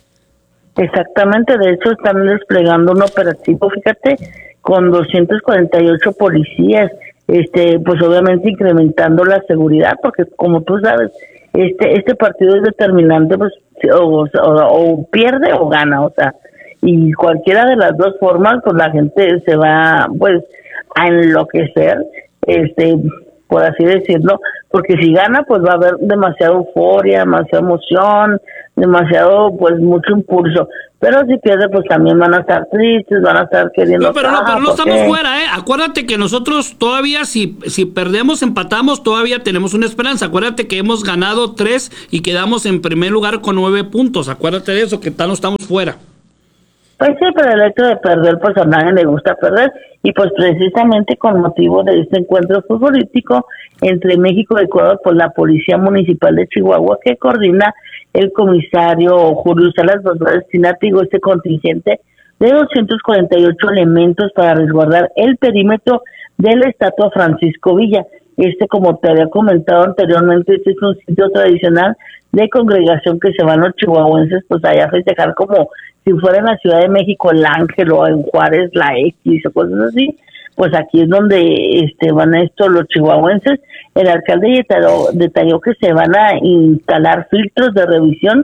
Exactamente, de hecho están desplegando un operativo, fíjate, con doscientos cuarenta y ocho policías, este, pues obviamente incrementando la seguridad, porque como tú sabes, este, este partido es determinante, pues, o, o, o pierde o gana, o sea, y cualquiera de las dos formas, pues la gente se va, pues, a enloquecer, este, por así decirlo, porque si gana pues va a haber demasiada euforia, demasiada emoción, demasiado pues mucho impulso, pero si pierde pues también van a estar tristes, van a estar queriendo... No, pero no, pero no ¿por estamos qué? fuera, ¿eh? Acuérdate que nosotros todavía, si, si perdemos, empatamos, todavía tenemos una esperanza. Acuérdate que hemos ganado tres y quedamos en primer lugar con nueve puntos. Acuérdate de eso, que tal no estamos fuera. Pues sí, pero el hecho de perder, pues a nadie le gusta perder, y pues precisamente con motivo de este encuentro futbolístico entre México y Ecuador, pues la Policía Municipal de Chihuahua, que coordina el comisario Julio Salas, pues va a destinar, digo, este contingente de doscientos cuarenta y ocho elementos para resguardar el perímetro de la estatua Francisco Villa. Este, como te había comentado anteriormente, este es un sitio tradicional de congregación que se van los chihuahuenses pues allá a festejar como si fuera en la Ciudad de México el Ángel o en Juárez la X o cosas así. Pues aquí es donde este van estos los chihuahuenses. El alcalde detalló, detalló que se van a instalar filtros de revisión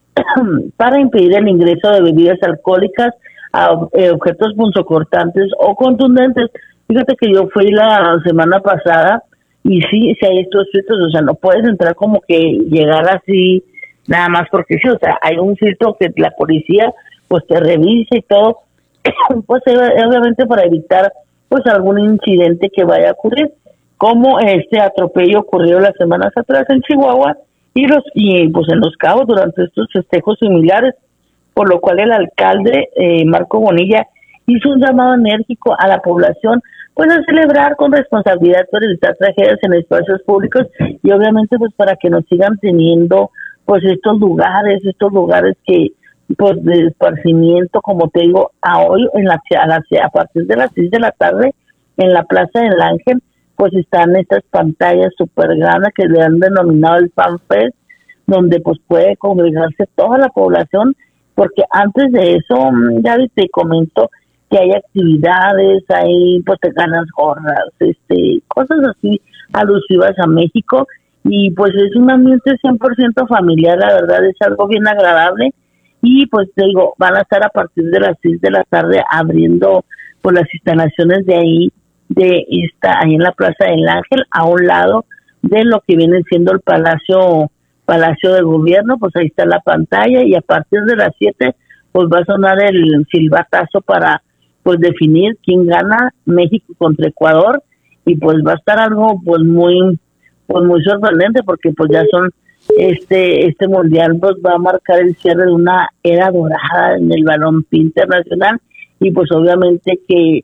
para impedir el ingreso de bebidas alcohólicas, a, eh, objetos punzocortantes o contundentes. Fíjate que yo fui la semana pasada y sí, sí hay estos filtros, o sea, no puedes entrar como que llegar así nada más porque sí, o sea, hay un filtro que la policía pues te revisa y todo, pues obviamente para evitar pues algún incidente que vaya a ocurrir, como este atropello ocurrió las semanas atrás en Chihuahua y los y pues en Los Cabos durante estos festejos similares, por lo cual el alcalde eh, Marco Bonilla hizo un llamado enérgico a la población pues a celebrar con responsabilidad por evitar tragedias en espacios públicos y obviamente pues para que nos sigan teniendo pues estos lugares, estos lugares que pues de esparcimiento, como te digo, a hoy en la a, la, a partir de las seis de la tarde en la Plaza del Ángel pues están estas pantallas super grandes que le han denominado el Fan Fest, donde pues puede congregarse toda la población, porque antes de eso, ya te comento que hay actividades, hay pues te ganas gorras, este, cosas así alusivas a México, y pues es un ambiente cien por ciento familiar, la verdad es algo bien agradable, y pues te digo, van a estar a partir de las seis de la tarde abriendo pues las instalaciones de ahí, de esta, ahí en la Plaza del Ángel, a un lado de lo que viene siendo el Palacio, Palacio del Gobierno, pues ahí está la pantalla, y a partir de las siete pues va a sonar el silbatazo para pues definir quién gana México contra Ecuador, y pues va a estar algo pues muy pues muy sorprendente, porque pues ya son este este mundial pues va a marcar el cierre de una era dorada en el balompié internacional, y pues obviamente que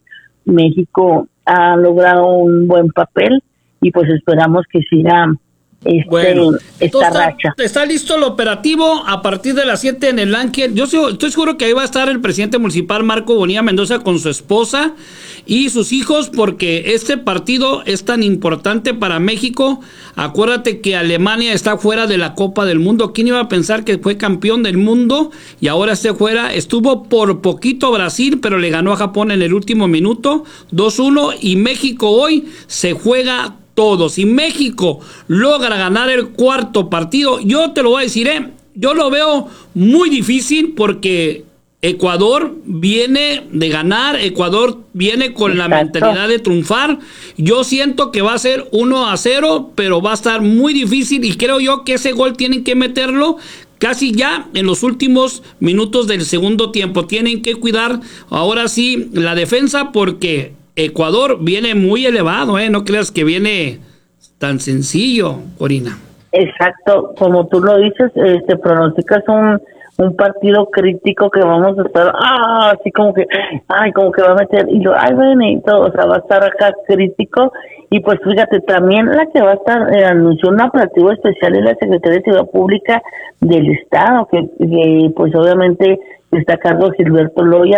México ha logrado un buen papel y pues esperamos que siga este, bueno, esta está, racha. Está listo el operativo a partir de las siete en el Ángel. Yo sigo, estoy seguro que ahí va a estar el presidente municipal Marco Bonilla Mendoza con su esposa y sus hijos, porque este partido es tan importante para México. Acuérdate que Alemania está fuera de la Copa del Mundo. ¿Quién iba a pensar que fue campeón del mundo y ahora esté fuera? Estuvo por poquito Brasil, pero le ganó a Japón en el último minuto, dos uno, y México hoy se juega todo. Si México logra ganar el cuarto partido, yo te lo voy a decir, ¿eh? Yo lo veo muy difícil, porque Ecuador viene de ganar, Ecuador viene con Exacto. la mentalidad de triunfar. Yo siento que va a ser uno a cero, pero va a estar muy difícil, y creo yo que ese gol tienen que meterlo casi ya en los últimos minutos del segundo tiempo. Tienen que cuidar ahora sí la defensa, porque Ecuador viene muy elevado, ¿eh? No creas que viene tan sencillo, Corina. Exacto, como tú lo dices, este pronosticas un, un partido crítico que vamos a estar, ah, así como que, ay, como que va a meter, y lo, ay, ven, y todo, o sea, va a estar acá crítico, y pues fíjate, también la que va a estar, eh, anunció un operativo especial en la Secretaría de Seguridad Pública del Estado, que, que pues obviamente está a cargo de Gilberto Loya,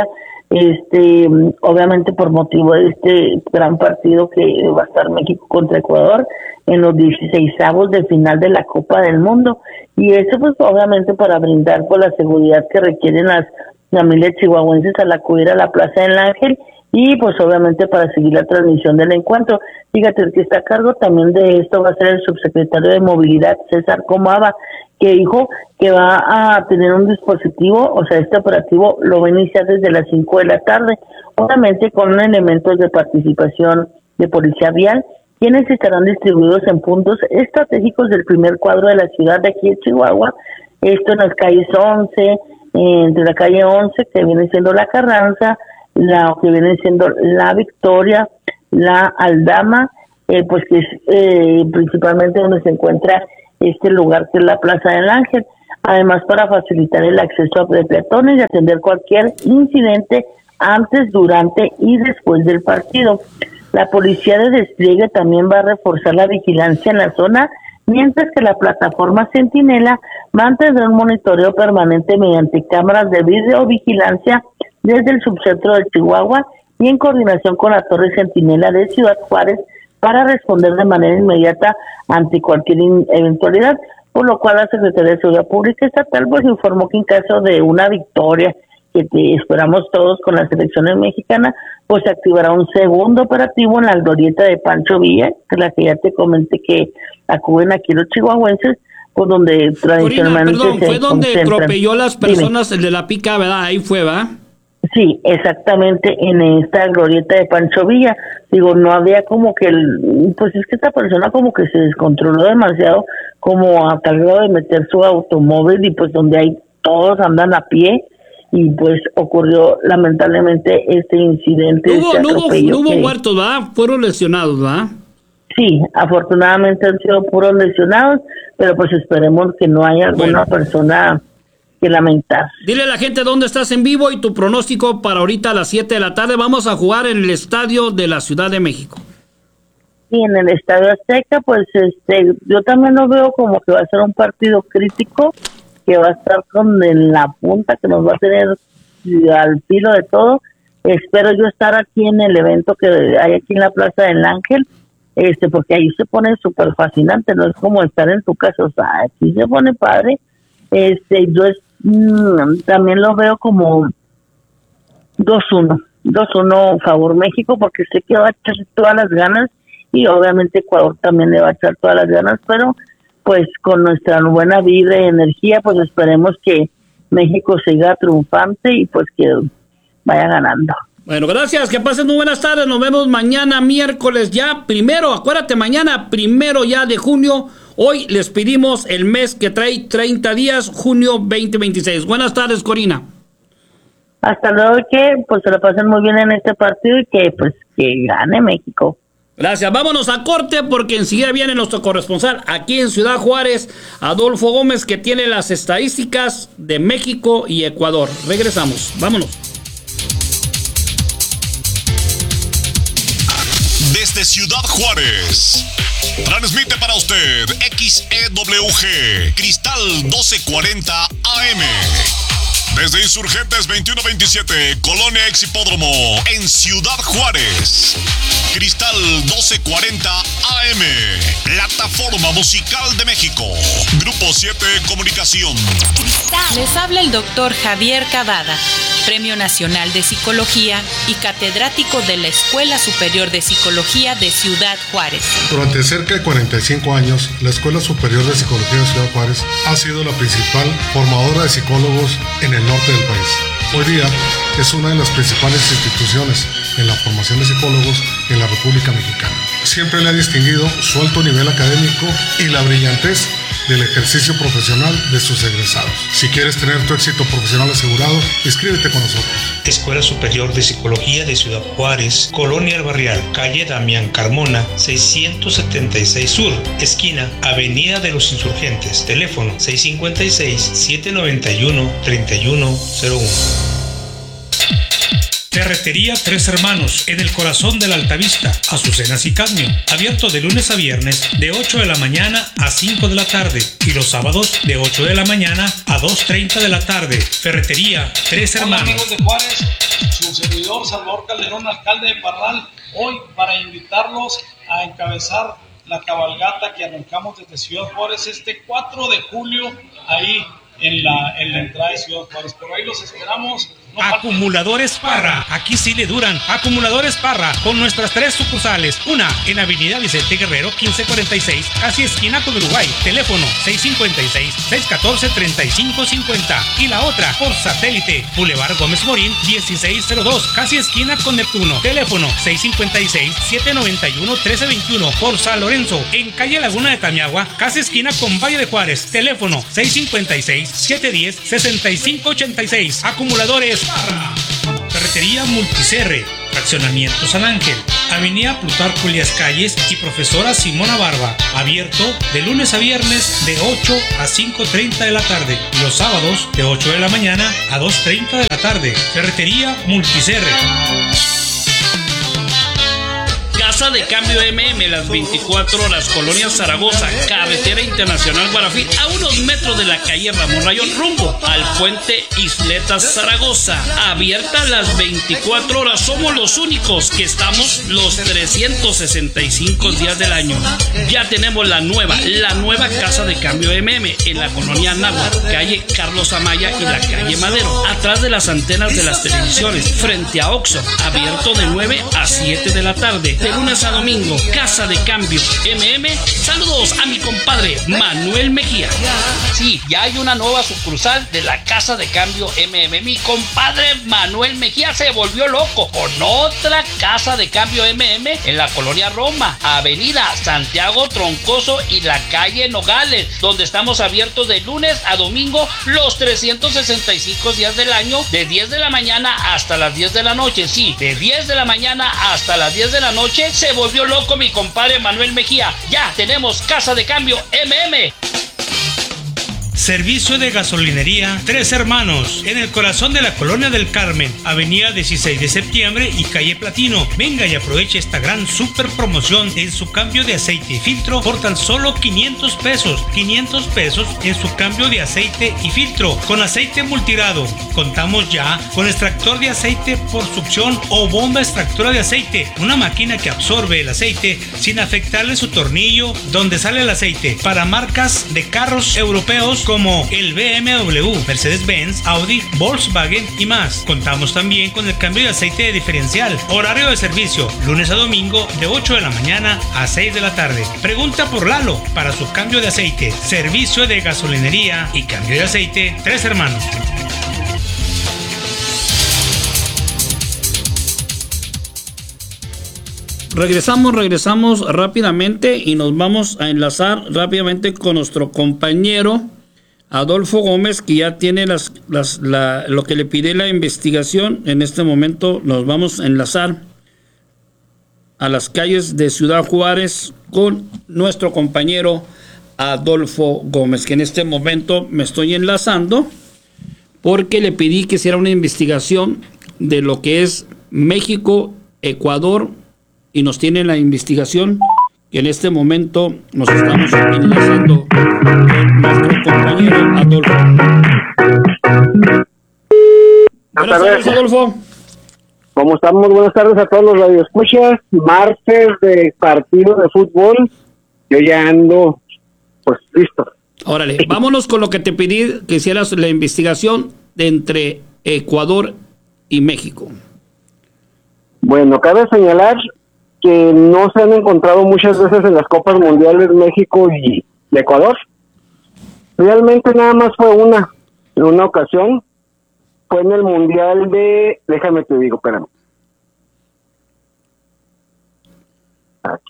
este obviamente por motivo de este gran partido que va a estar México contra Ecuador en los dieciseisavos de final de la Copa del Mundo, y eso pues obviamente para brindar por la seguridad que requieren las familias chihuahuenses al acudir a la Plaza del Ángel, y pues obviamente para seguir la transmisión del encuentro. Fíjate, el que está a cargo también de esto va a ser el subsecretario de Movilidad, César Comaba, que dijo que va a tener un dispositivo, o sea, este operativo lo va a iniciar desde las cinco de la tarde, obviamente con elementos de participación de policía vial quienes estarán distribuidos en puntos estratégicos del primer cuadro de la ciudad de aquí de Chihuahua, esto en las calles once, entre la calle once, que viene siendo La Carranza, la que viene siendo La Victoria, La Aldama, eh, pues que es eh, principalmente donde se encuentra este lugar que es la Plaza del Ángel. Además, para facilitar el acceso de peatones y atender cualquier incidente antes, durante y después del partido. La policía de despliegue también va a reforzar la vigilancia en la zona, mientras que la plataforma Centinela mantendrá un monitoreo permanente mediante cámaras de videovigilancia desde el subcentro de Chihuahua y en coordinación con la Torre Centinela de Ciudad Juárez para responder de manera inmediata ante cualquier eventualidad, por lo cual la Secretaría de Seguridad Pública Estatal pues informó que en caso de una victoria que te esperamos todos con las elecciones mexicanas, pues se activará un segundo operativo en la glorieta de Pancho Villa, que es la que ya te comenté que acuden aquí los chihuahuenses, pues donde tradicionalmente Corina, perdón, se fue donde concentran. atropelló las personas, Dime. el de la pica, ¿verdad? Ahí fue, ¿verdad? Sí, exactamente, en esta glorieta de Pancho Villa. Digo, no había como que, el, pues es que esta persona como que se descontroló demasiado, como a tal grado de meter su automóvil y pues donde hay todos andan a pie, y pues ocurrió lamentablemente este incidente. No hubo, este no hubo, atropello no hubo que- muertos, ¿verdad? Fueron lesionados, ¿verdad? Sí, afortunadamente han sido puros lesionados, pero pues esperemos que no haya alguna persona que lamentar. Dile a la gente dónde estás en vivo y tu pronóstico para ahorita a las siete de la tarde. Vamos a jugar en el estadio de la Ciudad de México. Y en el Estadio Azteca, pues este, yo también lo veo como que va a ser un partido crítico, que va a estar con en la punta, que nos va a tener al filo de todo. Espero yo estar aquí en el evento que hay aquí en la Plaza del Ángel, este, porque ahí se pone súper fascinante, no es como estar en tu casa, o sea, aquí se pone padre. Este, yo es, mm, también lo veo como dos uno, dos uno favor México, porque sé que va a echar todas las ganas, y obviamente Ecuador también le va a echar todas las ganas, pero pues con nuestra buena vida y energía, pues esperemos que México siga triunfante y pues que vaya ganando. Bueno, gracias, que pasen muy buenas tardes. Nos vemos mañana miércoles ya primero, acuérdate, mañana primero ya de junio. Hoy les pedimos el mes que trae treinta días, junio veinte veintiséis. Buenas tardes, Corina. Hasta luego, que pues se lo pasen muy bien en este partido y que pues que gane México. Gracias, vámonos a corte porque enseguida viene nuestro corresponsal aquí en Ciudad Juárez, Adolfo Gómez, que tiene las estadísticas de México y Ecuador. Regresamos, vámonos. Desde Ciudad Juárez, transmite para usted X E W G, Cristal doce cuarenta A M. Desde Insurgentes veintiuno veintisiete, Colonia Ex Hipódromo, en Ciudad Juárez. Cristal doce cuarenta A M, Plataforma Musical de México. Grupo siete Comunicación. Les habla el doctor Javier Cavada, Premio Nacional de Psicología y catedrático de la Escuela Superior de Psicología de Ciudad Juárez. Durante cerca de cuarenta y cinco años, la Escuela Superior de Psicología de Ciudad Juárez ha sido la principal formadora de psicólogos en el norte del país. Hoy día es una de las principales instituciones en la formación de psicólogos en la República Mexicana. Siempre le ha distinguido su alto nivel académico y la brillantez del ejercicio profesional de sus egresados. Si quieres tener tu éxito profesional asegurado, inscríbete con nosotros. Escuela Superior de Psicología de Ciudad Juárez, Colonia El Barrial, calle Damián Carmona, seiscientos setenta y seis Sur, esquina Avenida de los Insurgentes, teléfono seis cinco seis, siete nueve uno, tres uno cero uno. Ferretería Tres Hermanos, en el corazón de la Altavista, Azucenas y Cadmio. Abierto de lunes a viernes, de ocho de la mañana a cinco de la tarde. Y los sábados, de ocho de la mañana a dos treinta de la tarde. Ferretería Tres Hermanos. Hola, amigos de Juárez, su servidor Salvador Calderón, alcalde de Parral, hoy para invitarlos a encabezar la cabalgata que arrancamos desde Ciudad Juárez este cuatro de julio, ahí en la, en la entrada de Ciudad Juárez. Por ahí los esperamos. No Acumuladores Parra, aquí sí le duran. Acumuladores Parra, con nuestras tres sucursales. Una en Avenida Vicente Guerrero quince cuarenta y seis, casi esquina con Uruguay. Teléfono seis cinco seis, seis uno cuatro, tres cinco cinco cero. Y la otra por satélite, Boulevard Gómez Morín dieciséis cero dos, casi esquina con Neptuno. Teléfono seis cinco seis, siete nueve uno, uno tres dos uno. Por San Lorenzo, en calle Laguna de Tamiagua, casi esquina con Valle de Juárez. Teléfono seis cinco seis, siete uno cero, seis cinco ocho seis. Acumuladores Parra. Ferretería Multicerre, Fraccionamiento San Ángel, Avenida Plutarco Elías Calles y Profesora Simona Barba. Abierto de lunes a viernes de ocho a cinco treinta de la tarde. Y los sábados de ocho de la mañana a dos treinta de la tarde. Ferretería Multicerre. Casa de Cambio M M, las veinticuatro horas, Colonia Zaragoza, Carretera Internacional Guarafí, a unos metros de la calle Ramón Rayón, rumbo al puente Isletas Zaragoza. Abierta las veinticuatro horas, somos los únicos que estamos los trescientos sesenta y cinco días del año. Ya tenemos la nueva, la nueva Casa de Cambio M M en la Colonia Náhuatl, calle Carlos Amaya y la calle Madero, atrás de las antenas de las televisiones, frente a Oxxo, abierto de nueve a siete de la tarde. De lunes a domingo, Casa de Cambio M M. Saludos a mi compadre Manuel Mejía. Sí, ya hay una nueva sucursal de la Casa de Cambio M M. Mi compadre Manuel Mejía se volvió loco con otra Casa de Cambio M M en la Colonia Roma, Avenida Santiago Troncoso y la calle Nogales, donde estamos abiertos de lunes a domingo los trescientos sesenta y cinco días del año, de diez de la mañana hasta las diez de la noche. Sí, de diez de la mañana hasta las diez de la noche. Se volvió loco mi compadre Manuel Mejía. Ya tenemos Casa de Cambio M M. Servicio de gasolinería Tres Hermanos, en el corazón de la Colonia del Carmen, Avenida dieciséis de septiembre y calle Platino. Venga y aproveche esta gran super promoción en su cambio de aceite y filtro por tan solo quinientos pesos. quinientos pesos en su cambio de aceite y filtro con aceite multirado. Contamos ya con extractor de aceite por succión o bomba extractora de aceite, una máquina que absorbe el aceite sin afectarle su tornillo donde sale el aceite, para marcas de carros europeos como el B M W, Mercedes-Benz, Audi, Volkswagen y más. Contamos también con el cambio de aceite de diferencial. Horario de servicio, lunes a domingo de ocho de la mañana a seis de la tarde. Pregunta por Lalo para su cambio de aceite. Servicio de gasolinería y cambio de aceite Tres Hermanos. Regresamos, regresamos rápidamente y nos vamos a enlazar rápidamente con nuestro compañero Adolfo Gómez, que ya tiene las, las, la, lo que le pide la investigación. En este momento nos vamos a enlazar a las calles de Ciudad Juárez con nuestro compañero Adolfo Gómez, que en este momento me estoy enlazando porque le pedí que hiciera una investigación de lo que es México, Ecuador, y nos tiene la investigación que en este momento nos estamos enlazando con nuestro compañero Adolfo. Buenas tardes, Adolfo. ¿Cómo estamos? Buenas tardes a todos los radioescuchas. Martes de partido de fútbol. Yo ya ando, pues, listo. Órale, vámonos con lo que te pedí, que hicieras la investigación de entre Ecuador y México. Bueno, cabe señalar que no se han encontrado muchas veces en las Copas Mundiales México y, y Ecuador. Realmente nada más fue una, en una ocasión, fue en el Mundial de, déjame te digo, espérame. Aquí.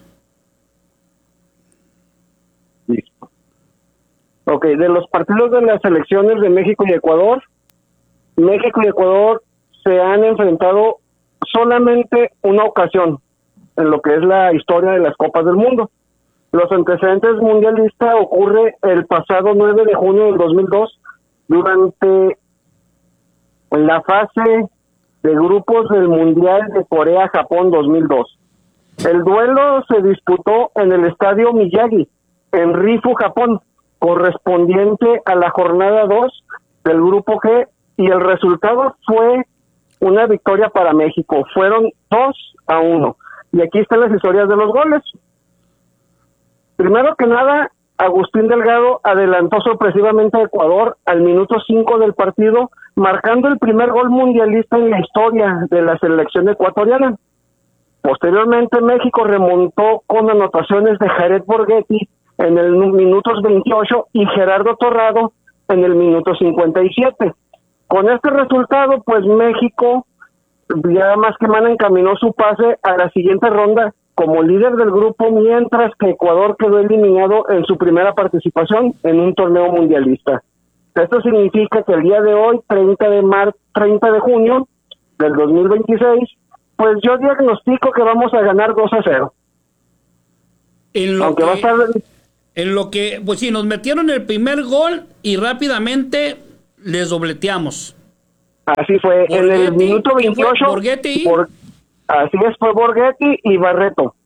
Listo. Ok, de los partidos de las selecciones de México y Ecuador, México y Ecuador se han enfrentado solamente una ocasión en lo que es la historia de las Copas del Mundo. Los antecedentes mundialistas ocurre el pasado nueve de junio del dos mil dos durante la fase de grupos del Mundial de Corea-Japón dos mil dos. El duelo se disputó en el estadio Miyagi, en Rifu, Japón, correspondiente a la jornada dos del grupo G, y el resultado fue una victoria para México. Fueron dos a uno. Y aquí están las historias de los goles. Primero que nada, Agustín Delgado adelantó sorpresivamente a Ecuador al minuto cinco del partido, marcando el primer gol mundialista en la historia de la selección ecuatoriana. Posteriormente, México remontó con anotaciones de Jared Borghetti en el minuto veintiocho y Gerardo Torrado en el minuto cincuenta y siete. Con este resultado, pues México ya más que mal encaminó su pase a la siguiente ronda como líder del grupo, mientras que Ecuador quedó eliminado en su primera participación en un torneo mundialista. Esto significa que el día de hoy, treinta de mar- treinta de junio del dos mil veintiséis, pues yo diagnostico que vamos a ganar dos a cero. En lo Aunque que, va a estar... en lo que, pues sí, nos metieron el primer gol y rápidamente les dobleteamos. Así fue, en el minuto veintiocho, Borghetti. Bor- así es, fue Borghetti y Barreto.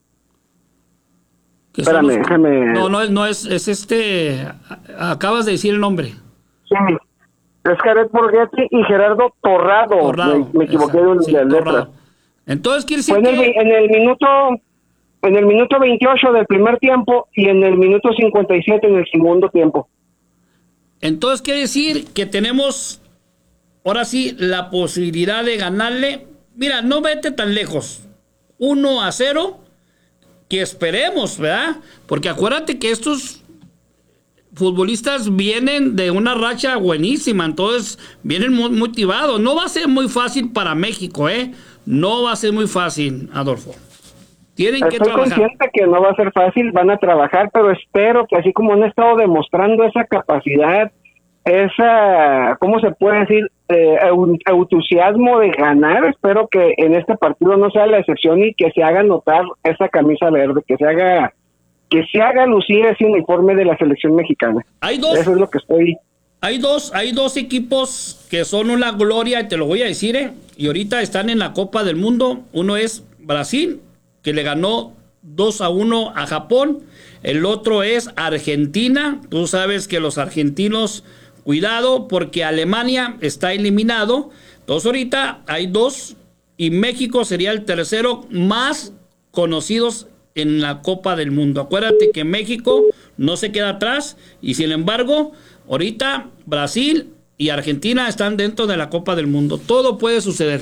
Espérame, los... déjame... No, no, no es, es este, acabas de decir el nombre. Sí, es Jared Borghetti y Gerardo Torrado, Torrado, me, me equivoqué de sí, la letra. Torrado. Entonces quiere decir fue en, el, que... en el minuto... En el minuto veintiocho del primer tiempo y en el minuto cincuenta y siete en el segundo tiempo. Entonces quiere decir que tenemos, ahora sí, la posibilidad de ganarle. Mira, no vete tan lejos. uno a cero, que esperemos, ¿verdad? Porque acuérdate que estos futbolistas vienen de una racha buenísima, entonces vienen muy motivados. No va a ser muy fácil para México, ¿eh? No va a ser muy fácil, Adolfo. Tienen que Estoy trabajar. consciente que no va a ser fácil, van a trabajar, pero espero que así como han estado demostrando esa capacidad, esa, ¿cómo se puede decir? Eh, entusiasmo de ganar, espero que en este partido no sea la excepción y que se haga notar esa camisa verde, que se haga que se haga lucir ese uniforme de la selección mexicana. Hay dos. Eso es lo que estoy... Hay dos, hay dos equipos que son una gloria, y te lo voy a decir, ¿eh? Y ahorita están en la Copa del Mundo. Uno es Brasil, que le ganó dos a uno a Japón. El otro es Argentina. Tú sabes que los argentinos, cuidado, porque Alemania está eliminado. Entonces ahorita hay dos y México sería el tercero más conocidos en la Copa del Mundo. Acuérdate que México no se queda atrás y sin embargo, ahorita Brasil y Argentina están dentro de la Copa del Mundo. Todo puede suceder.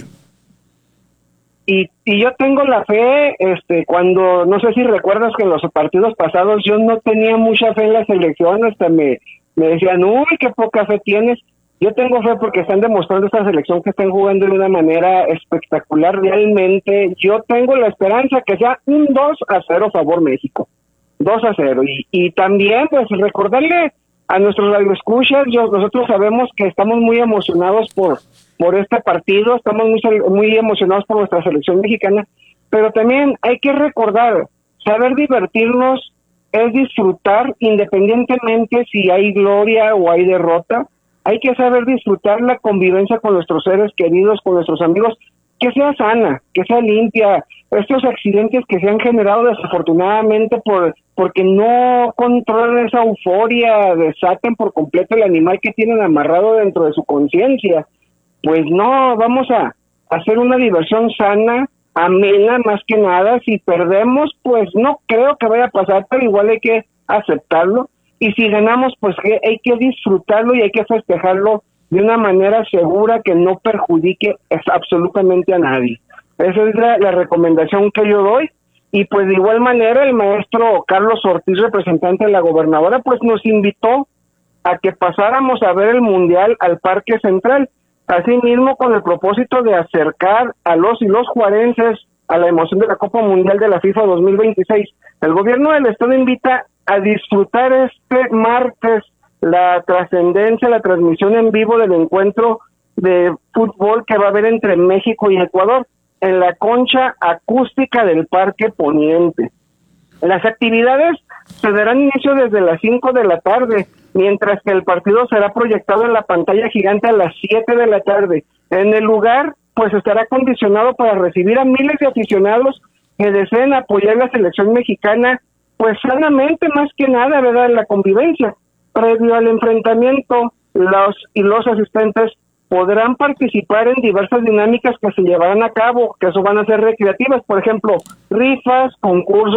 Y, y yo tengo la fe, este, cuando, no sé si recuerdas que en los partidos pasados yo no tenía mucha fe en la selección, hasta me, me decían, uy, qué poca fe tienes. Yo tengo fe porque están demostrando esta selección que están jugando de una manera espectacular realmente. Yo tengo la esperanza que sea un dos a cero favor México. dos a cero. Y, y también, pues, recordarle a nuestros radioescuchas, yo, nosotros sabemos que estamos muy emocionados por... por este partido, estamos muy, muy emocionados por nuestra selección mexicana, pero también hay que recordar, saber divertirnos es disfrutar independientemente si hay gloria o hay derrota, hay que saber disfrutar la convivencia con nuestros seres queridos, con nuestros amigos, que sea sana, que sea limpia. Estos accidentes que se han generado desafortunadamente por porque no controlan esa euforia, desaten por completo el animal que tienen amarrado dentro de su conciencia. Pues no, vamos a hacer una diversión sana, amena más que nada. Si perdemos, pues no creo que vaya a pasar, pero igual hay que aceptarlo. Y si ganamos, pues que hay que disfrutarlo y hay que festejarlo de una manera segura que no perjudique absolutamente a nadie. Esa es la, la recomendación que yo doy. Y pues de igual manera el maestro Carlos Ortiz, representante de la gobernadora, pues nos invitó a que pasáramos a ver el Mundial al Parque Central. Asimismo, con el propósito de acercar a los y los juarenses a la emoción de la Copa Mundial de la FIFA dos mil veintiséis. El gobierno del estado invita a disfrutar este martes la trascendencia, la transmisión en vivo del encuentro de fútbol que va a haber entre México y Ecuador en la concha acústica del Parque Poniente. Las actividades se darán inicio desde las cinco de la tarde, mientras que el partido será proyectado en la pantalla gigante a las siete de la tarde. En el lugar, pues estará acondicionado para recibir a miles de aficionados que deseen apoyar la selección mexicana, pues sanamente, más que nada, ¿verdad?, la convivencia. Previo al enfrentamiento, los y los asistentes podrán participar en diversas dinámicas que se llevarán a cabo, que eso van a ser recreativas, por ejemplo, rifas, concursos,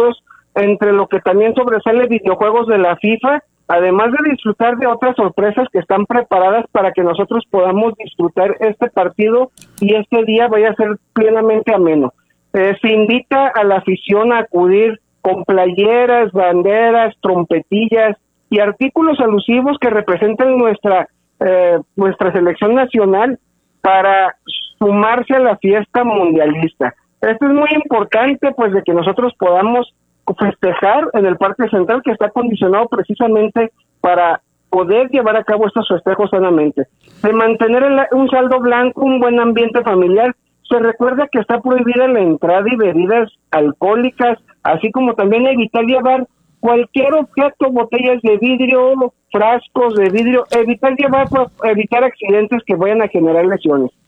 entre lo que también sobresale videojuegos de la FIFA, además de disfrutar de otras sorpresas que están preparadas para que nosotros podamos disfrutar este partido y este día vaya a ser plenamente ameno. Eh, se invita a la afición a acudir con playeras, banderas, trompetillas y artículos alusivos que representen nuestra eh, nuestra selección nacional para sumarse a la fiesta mundialista. Esto es muy importante, pues, de que nosotros podamos festejar en el Parque Central, que está acondicionado precisamente para poder llevar a cabo estos festejos sanamente. De mantener el, un saldo blanco, un buen ambiente familiar. Se recuerda que está prohibida la entrada y bebidas alcohólicas, así como también evitar llevar cualquier objeto, botellas de vidrio, frascos de vidrio, evitar llevar, evitar accidentes que vayan a generar lesiones.